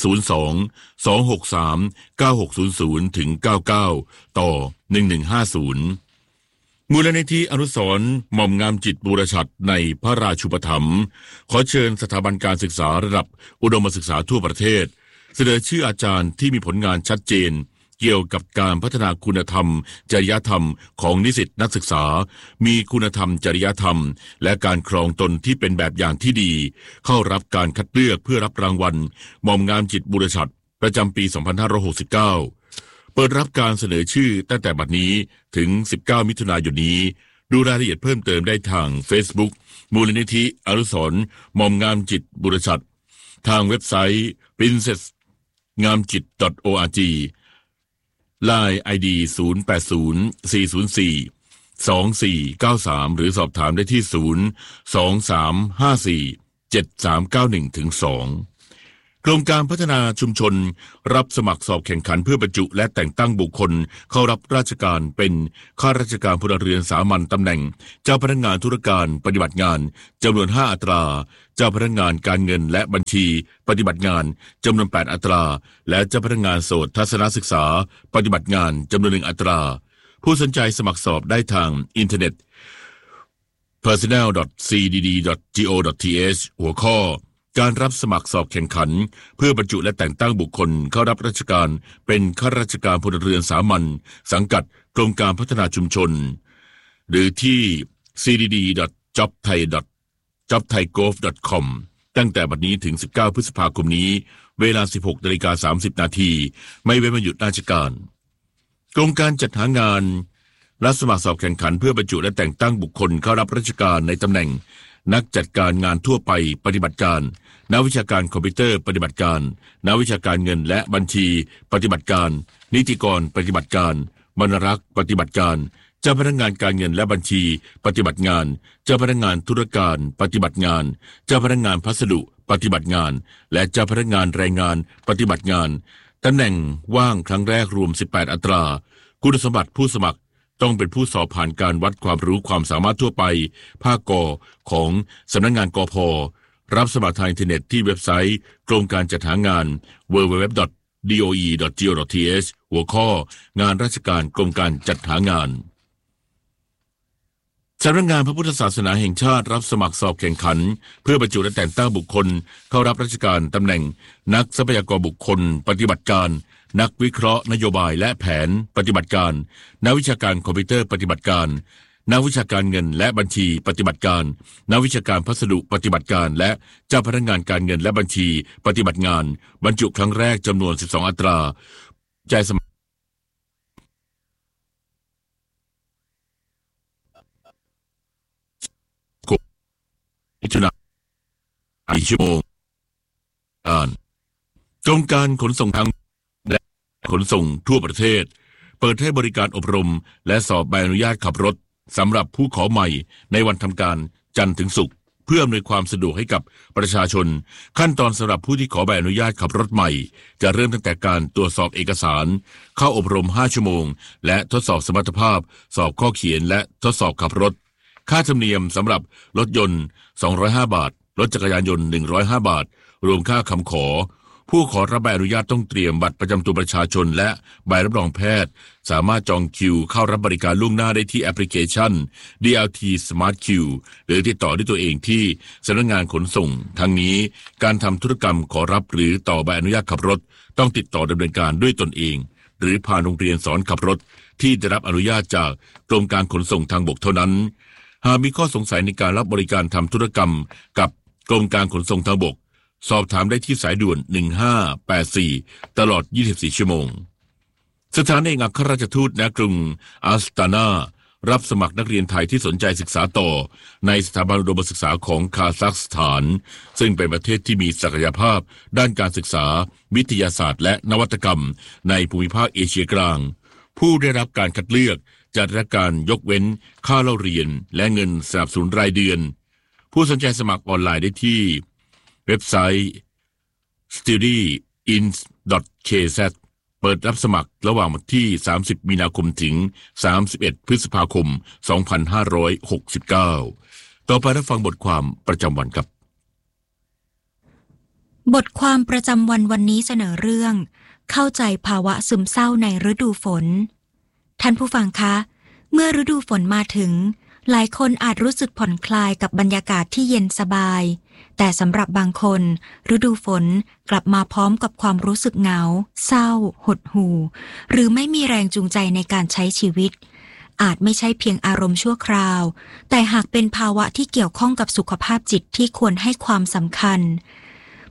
02-263-9600 ถึง 99 ต่อ 1150มูลนิธิอนุสรณ์หม่อมงามจิตบูรชัดในพระราชูปถัมภ์ขอเชิญสถาบันการศึกษาระดับอุดมศึกษาทั่วประเทศเสนอชื่ออาจารย์ที่มีผลงานชัดเจนเกี่ยวกับการพัฒนาคุณธรรมจริยธรรมของนิสิตนักศึกษามีคุณธรรมจริยธรรมและการครองตนที่เป็นแบบอย่างที่ดีเข้ารับการคัดเลือกเพื่อรับรางวัลหม่อมงามจิตบูรชัดประจำปี 2569 เปิดรับการเสนอชื่อตั้งแต่บัดนี้ถึง19มิถุนายนนี้ดูรายละเอียดเพิ่มเติมได้ทาง Facebook มูลนิธิอนุสรณ์หม่อมงามจิตบุรชัดทางเว็บไซต์ princessngamjit.org Line ID 0804042493หรือสอบถามได้ที่023547391-2กรมการพัฒนาชุมชนรับสมัครสอบแข่งขันเพื่อบรรจุและแต่งตั้งบุคคลเข้ารับราชการเป็นข้าราชการพลเรือนสามัญตำแหน่งเจ้าพนักงานธุรการปฏิบัติงานจำนวน5อัตราเจ้าพนักงานการเงินและบัญชีปฏิบัติงานจำนวน8อัตราและเจ้าพนักงานโสตทัศนศึกษาปฏิบัติงานจำนวน1อัตราผู้สนใจสมัครสอบได้ทางอินเทอร์เน็ต personnel.cdd.go.th หัวข้อการรับสมัครสอบแข่งขันเพื่อบรรจุและแต่งตั้งบุคคลเข้ารับราชการเป็นข้าราชการพลเรือนสามัญสังกัดกรมการพัฒนาชุมชนหรือที่ cdd.jobthai.jobthaigov.com ตั้งแต่บัดนี้ถึง19พฤษภาคมนี้เวลา 16:30 น.ไม่เว้นวันหยุดราชการกรมการจัดหางานรับสมัครสอบแข่งขันเพื่อบรรจุและแต่งตั้งบุคคลเข้ารับราชการในตำแหน่งนักจัดการงานทั่วไปปฏิบัติการนักวิชาการคอมพิวเตอร์ปฏิบัติการนักวิชาการเงินและบัญชีปฏิบัติการนิติกรปฏิบัติการบรรณารักษ์ปฏิบัติการเจ้าพนักงานการเงินและบัญชีปฏิบัติงานเจ้าพนักงานธุรการปฏิบัติงานเจ้าพนักงานพัสดุปฏิบัติงานและเจ้าพนักงานแรงงานปฏิบัติงานตำแหน่งว่างครั้งแรกรวม18อัตราคุณสมบัติผู้สมัครต้องเป็นผู้สอบผ่านการวัดความรู้ความสามารถทั่วไปภาคกของสำนักงานกพ.รับสมัครทางอินเทอร์เน็ตที่เว็บไซต์กรมการจัดหางาน www.doe.go.th หัวข้องานราชการกรมการจัดหางานสำนักงานพระพุทธศาสนาแห่งชาติรับสมัครสอบแข่งขันเพื่อบรรจุและแต่งตั้งบุคคลเข้ารับราชการตำแหน่งนักทรัพยากรบุคคลปฏิบัติการนักวิเคราะห์นโยบายและแผนปฏิบัติการนักวิชาการคอมพิวเตอร์ปฏิบัติการนักวิชาการเงินและบัญชีปฏิบัติการนักวิชาการพัสดุปฏิบัติการและเจ้าพนักงานการเงินและบัญชีปฏิบัติงานบรรจุครั้งแรกจำนวน12อัตราใจสมัครมิถุนายน4 ชั่วโมงกรมการขนส่งทางและขนส่งทั่วประเทศเปิดให้บริการอบรมและสอบใบอนุญาตขับรถสำหรับผู้ขอใหม่ในวันทำการจันทร์ถึงศุกร์เพื่ออำนวยความสะดวกให้กับประชาชนขั้นตอนสำหรับผู้ที่ขอใบอนุญาตขับรถใหม่จะเริ่มตั้งแต่การตรวจสอบเอกสารเข้าอบรม5 ชั่วโมงและทดสอบสมรรถภาพสอบข้อเขียนและทดสอบขับรถค่าธรรมเนียมสำหรับรถยนต์205 บาทรถจักรยานยนต์105 บาทรวมค่าคำขอผู้ขอรับใบอนุญาตต้องเตรียมบัตรประจำตัวประชาชนและใบรับรองแพทย์สามารถจองคิวเข้ารับบริการล่วงหน้าได้ที่แอปพลิเคชัน DLT Smart Queue หรือติดต่อด้วยตัวเองที่สำนักงานขนส่งทั้งนี้การทำธุรกรรมขอรับหรือต่อใบอนุญาตขับรถต้องติดต่อดำเนินการด้วยตนเองหรือผ่านโรงเรียนสอนขับรถที่ได้รับอนุญาตจากกรมการขนส่งทางบกเท่านั้นหากมีข้อสงสัยในการรับบริการทำธุรกรรมกับกรมการขนส่งทางบกสอบถามได้ที่สายด่วน1584ตลอด24 ชั่วโมงสถานเอกอัครราชทูตณกรุงอัสตานารับสมัครนักเรียนไทยที่สนใจศึกษาต่อในสถาบันอุดมศึกษาของคาซัคสถานซึ่งเป็นประเทศที่มีศักยภาพด้านการศึกษาวิทยาศาสตร์และนวัตกรรมในภูมิภาคเอเชียกลางผู้ได้รับการคัดเลือกจะได้รับการยกเว้นค่าเล่าเรียนและเงินสนับสนุนรายเดือนผู้สนใจสมัครออนไลน์ได้ที่เว็บไซต์ studyins.kz เปิดรับสมัครระหว่างวันที่30 มีนาคมถึง31 พฤษภาคม 2569ต่อไปรับฟังบทความประจำวันครับบทความประจำวันวันนี้เสนอเรื่องเข้าใจภาวะซึมเศร้าในฤดูฝนท่านผู้ฟังคะเมื่อฤดูฝนมาถึงหลายคนอาจรู้สึกผ่อนคลายกับบรรยากาศที่เย็นสบายแต่สำหรับบางคนฤดูฝนกลับมาพร้อมกับความรู้สึกเหงาเศร้าหดหู่หรือไม่มีแรงจูงใจในการใช้ชีวิตอาจไม่ใช่เพียงอารมณ์ชั่วคราวแต่หากเป็นภาวะที่เกี่ยวข้องกับสุขภาพจิตที่ควรให้ความสำคัญ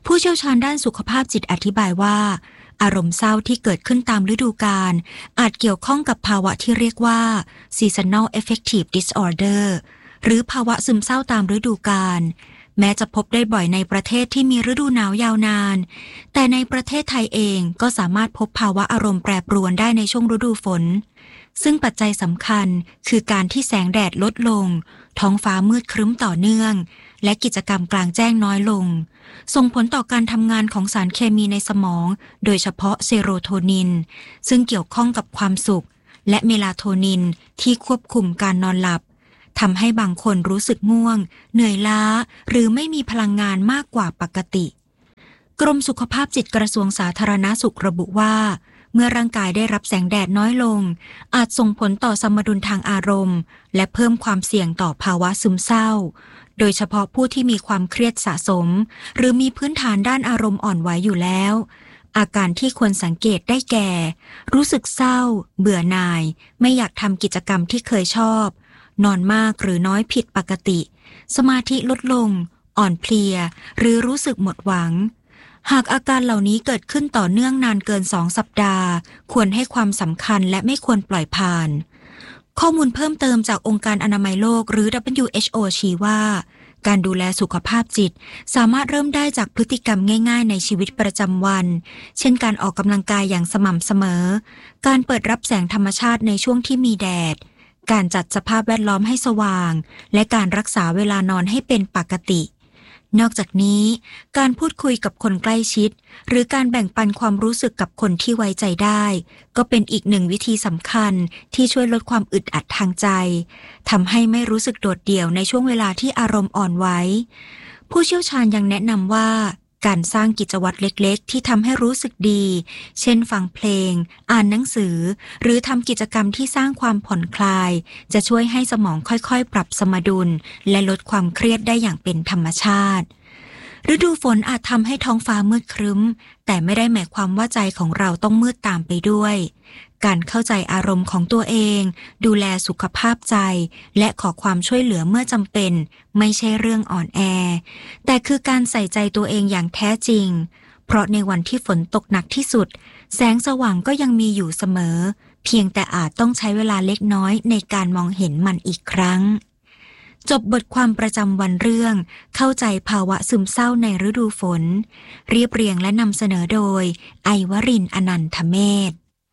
ผู้เชี่ยวชาญด้านสุขภาพจิตอธิบายว่าอารมณ์เศร้าที่เกิดขึ้นตามฤดูกาลอาจเกี่ยวข้องกับภาวะที่เรียกว่า seasonal affective disorder หรือภาวะซึมเศร้าตามฤดูกาลแม้จะพบได้บ่อยในประเทศที่มีฤดูหนาวยาวนานแต่ในประเทศไทยเองก็สามารถพบภาวะอารมณ์แปรปรวนได้ในช่วงฤดูฝนซึ่งปัจจัยสำคัญคือการที่แสงแดดลดลงท้องฟ้ามืดครึ้มต่อเนื่องและกิจกรรมกลางแจ้งน้อยลงส่งผลต่อการทำงานของสารเคมีในสมองโดยเฉพาะเซโรโทนินซึ่งเกี่ยวข้องกับความสุขและเมลาโทนินที่ควบคุมการนอนหลับทำให้บางคนรู้สึกง่วงเหนื่อยล้าหรือไม่มีพลังงานมากกว่าปกติกรมสุขภาพจิตกระทรวงสาธารณสุขระบุว่าเมื่อร่างกายได้รับแสงแดดน้อยลงอาจส่งผลต่อสมดุลทางอารมณ์และเพิ่มความเสี่ยงต่อภาวะซึมเศร้าโดยเฉพาะผู้ที่มีความเครียดสะสมหรือมีพื้นฐานด้านอารมณ์อ่อนไหวอยู่แล้วอาการที่ควรสังเกตได้แก่รู้สึกเศร้าเบื่อหน่ายไม่อยากทำกิจกรรมที่เคยชอบนอนมากหรือน้อยผิดปกติสมาธิลดลงอ่อนเพลียหรือรู้สึกหมดหวังหากอาการเหล่านี้เกิดขึ้นต่อเนื่องนานเกิน2 สัปดาห์ควรให้ความสำคัญและไม่ควรปล่อยผ่านข้อมูลเพิ่มเติมจากองค์การอนามัยโลกหรือ WHO ชี้ว่าการดูแลสุขภาพจิตสามารถเริ่มได้จากพฤติกรรมง่ายๆในชีวิตประจำวันเช่นการออกกำลังกายอย่างสม่ำเสมอการเปิดรับแสงธรรมชาติในช่วงที่มีแดดการจัดสภาพแวดล้อมให้สว่างและการรักษาเวลานอนให้เป็นปกตินอกจากนี้การพูดคุยกับคนใกล้ชิดหรือการแบ่งปันความรู้สึกกับคนที่ไว้ใจได้ก็เป็นอีกหนึ่งวิธีสำคัญที่ช่วยลดความอึดอัดทางใจทำให้ไม่รู้สึกโดดเดี่ยวในช่วงเวลาที่อารมณ์อ่อนไหวผู้เชี่ยวชาญยังแนะนำว่าการสร้างกิจวัตรเล็กๆที่ทำให้รู้สึกดีเช่นฟังเพลงอ่านหนังสือหรือทำกิจกรรมที่สร้างความผ่อนคลายจะช่วยให้สมองค่อยๆปรับสมดุลและลดความเครียดได้อย่างเป็นธรรมชาติฤดูฝนอาจทำให้ท้องฟ้ามืดครึ้มแต่ไม่ได้หมายความว่าใจของเราต้องมืดตามไปด้วยการเข้าใจอารมณ์ของตัวเองดูแลสุขภาพใจและขอความช่วยเหลือเมื่อจำเป็นไม่ใช่เรื่องอ่อนแอแต่คือการใส่ใจตัวเองอย่างแท้จริงเพราะในวันที่ฝนตกหนักที่สุดแสงสว่างก็ยังมีอยู่เสมอเพียงแต่อาจต้องใช้เวลาเล็กน้อยในการมองเห็นมันอีกครั้งจบบทความประจำวันเรื่องเข้าใจภาวะซึมเศร้าในฤดูฝนเรียบเรียงและนำเสนอโดยไอวรินทร์อนันทเมธ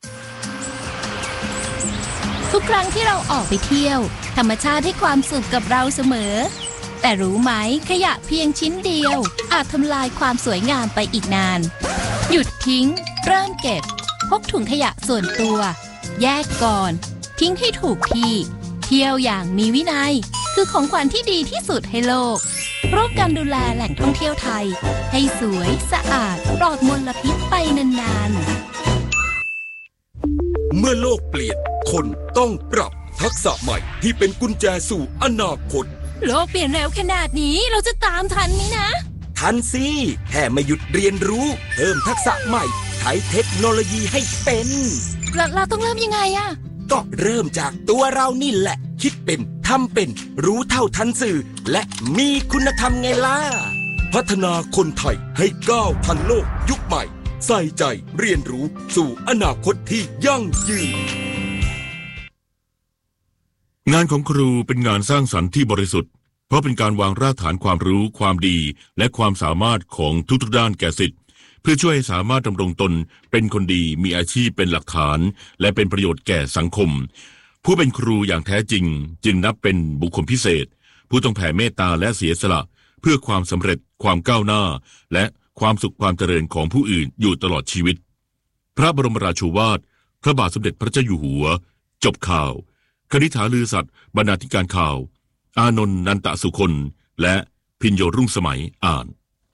ทุกครั้งที่เราออกไปเที่ยวธรรมชาติให้ความสุขกับเราเสมอแต่รู้ไหมขยะเพียงชิ้นเดียวอาจทำลายความสวยงามไปอีกนานหยุดทิ้งเริ่มเก็บพกถุงขยะส่วนตัวแยกก่อนทิ้งให้ถูกที่เที่ยวอย่างมีวินัยคือของขวัญที่ดีที่สุดให้โลกร่วมกันดูแลแหล่งท่องเที่ยวไทยให้สวยสะอาดปลอดมลพิษไปนานๆเมื่อโลกเปลี่ยนคนต้องปรับทักษะใหม่ที่เป็นกุญแจสู่อนาคตโลกเปลี่ยนเร็วขนาดนี้เราจะตามทันไหมนะทันสิแค่ไม่หยุดเรียนรู้เพิ่มทักษะใหม่ใช้เทคโนโลยีให้เป็นเราต้องเริ่มยังไงอะก็เริ่มจากตัวเรานี่แหละคิดเป็นทำเป็นรู้เท่าทันสื่อและมีคุณธรรมไงล่ะพัฒนาคนไทยให้ก้าวทันโลกยุคใหม่ใส่ใจเรียนรู้สู่อนาคตที่ยั่งยืนงานของครูเป็นงานสร้างสรรค์ที่บริสุทธิ์เพราะเป็นการวางรากฐานความรู้ความดีและความสามารถของทุกๆด้านแก่ศิษย์เพื่อช่วยให้สามารถดำรงตนเป็นคนดีมีอาชีพเป็นหลักฐานและเป็นประโยชน์แก่สังคมผู้เป็นครูอย่างแท้จริงจึงนับเป็นบุคคลพิเศษผู้ต้องแผ่เมตตาและเสียสละเพื่อความสำเร็จความก้าวหน้าและความสุขความเจริญของผู้อื่นอยู่ตลอดชีวิตพระบรมราโชวาทพระบาทสมเด็จพระเจ้าอยู่หัวจบข่าวคณิษฐาลือสัตย์บรรณาธิการข่าวอานนท์นันตสุคนและพิญโยรุ่งสมัยอ่าน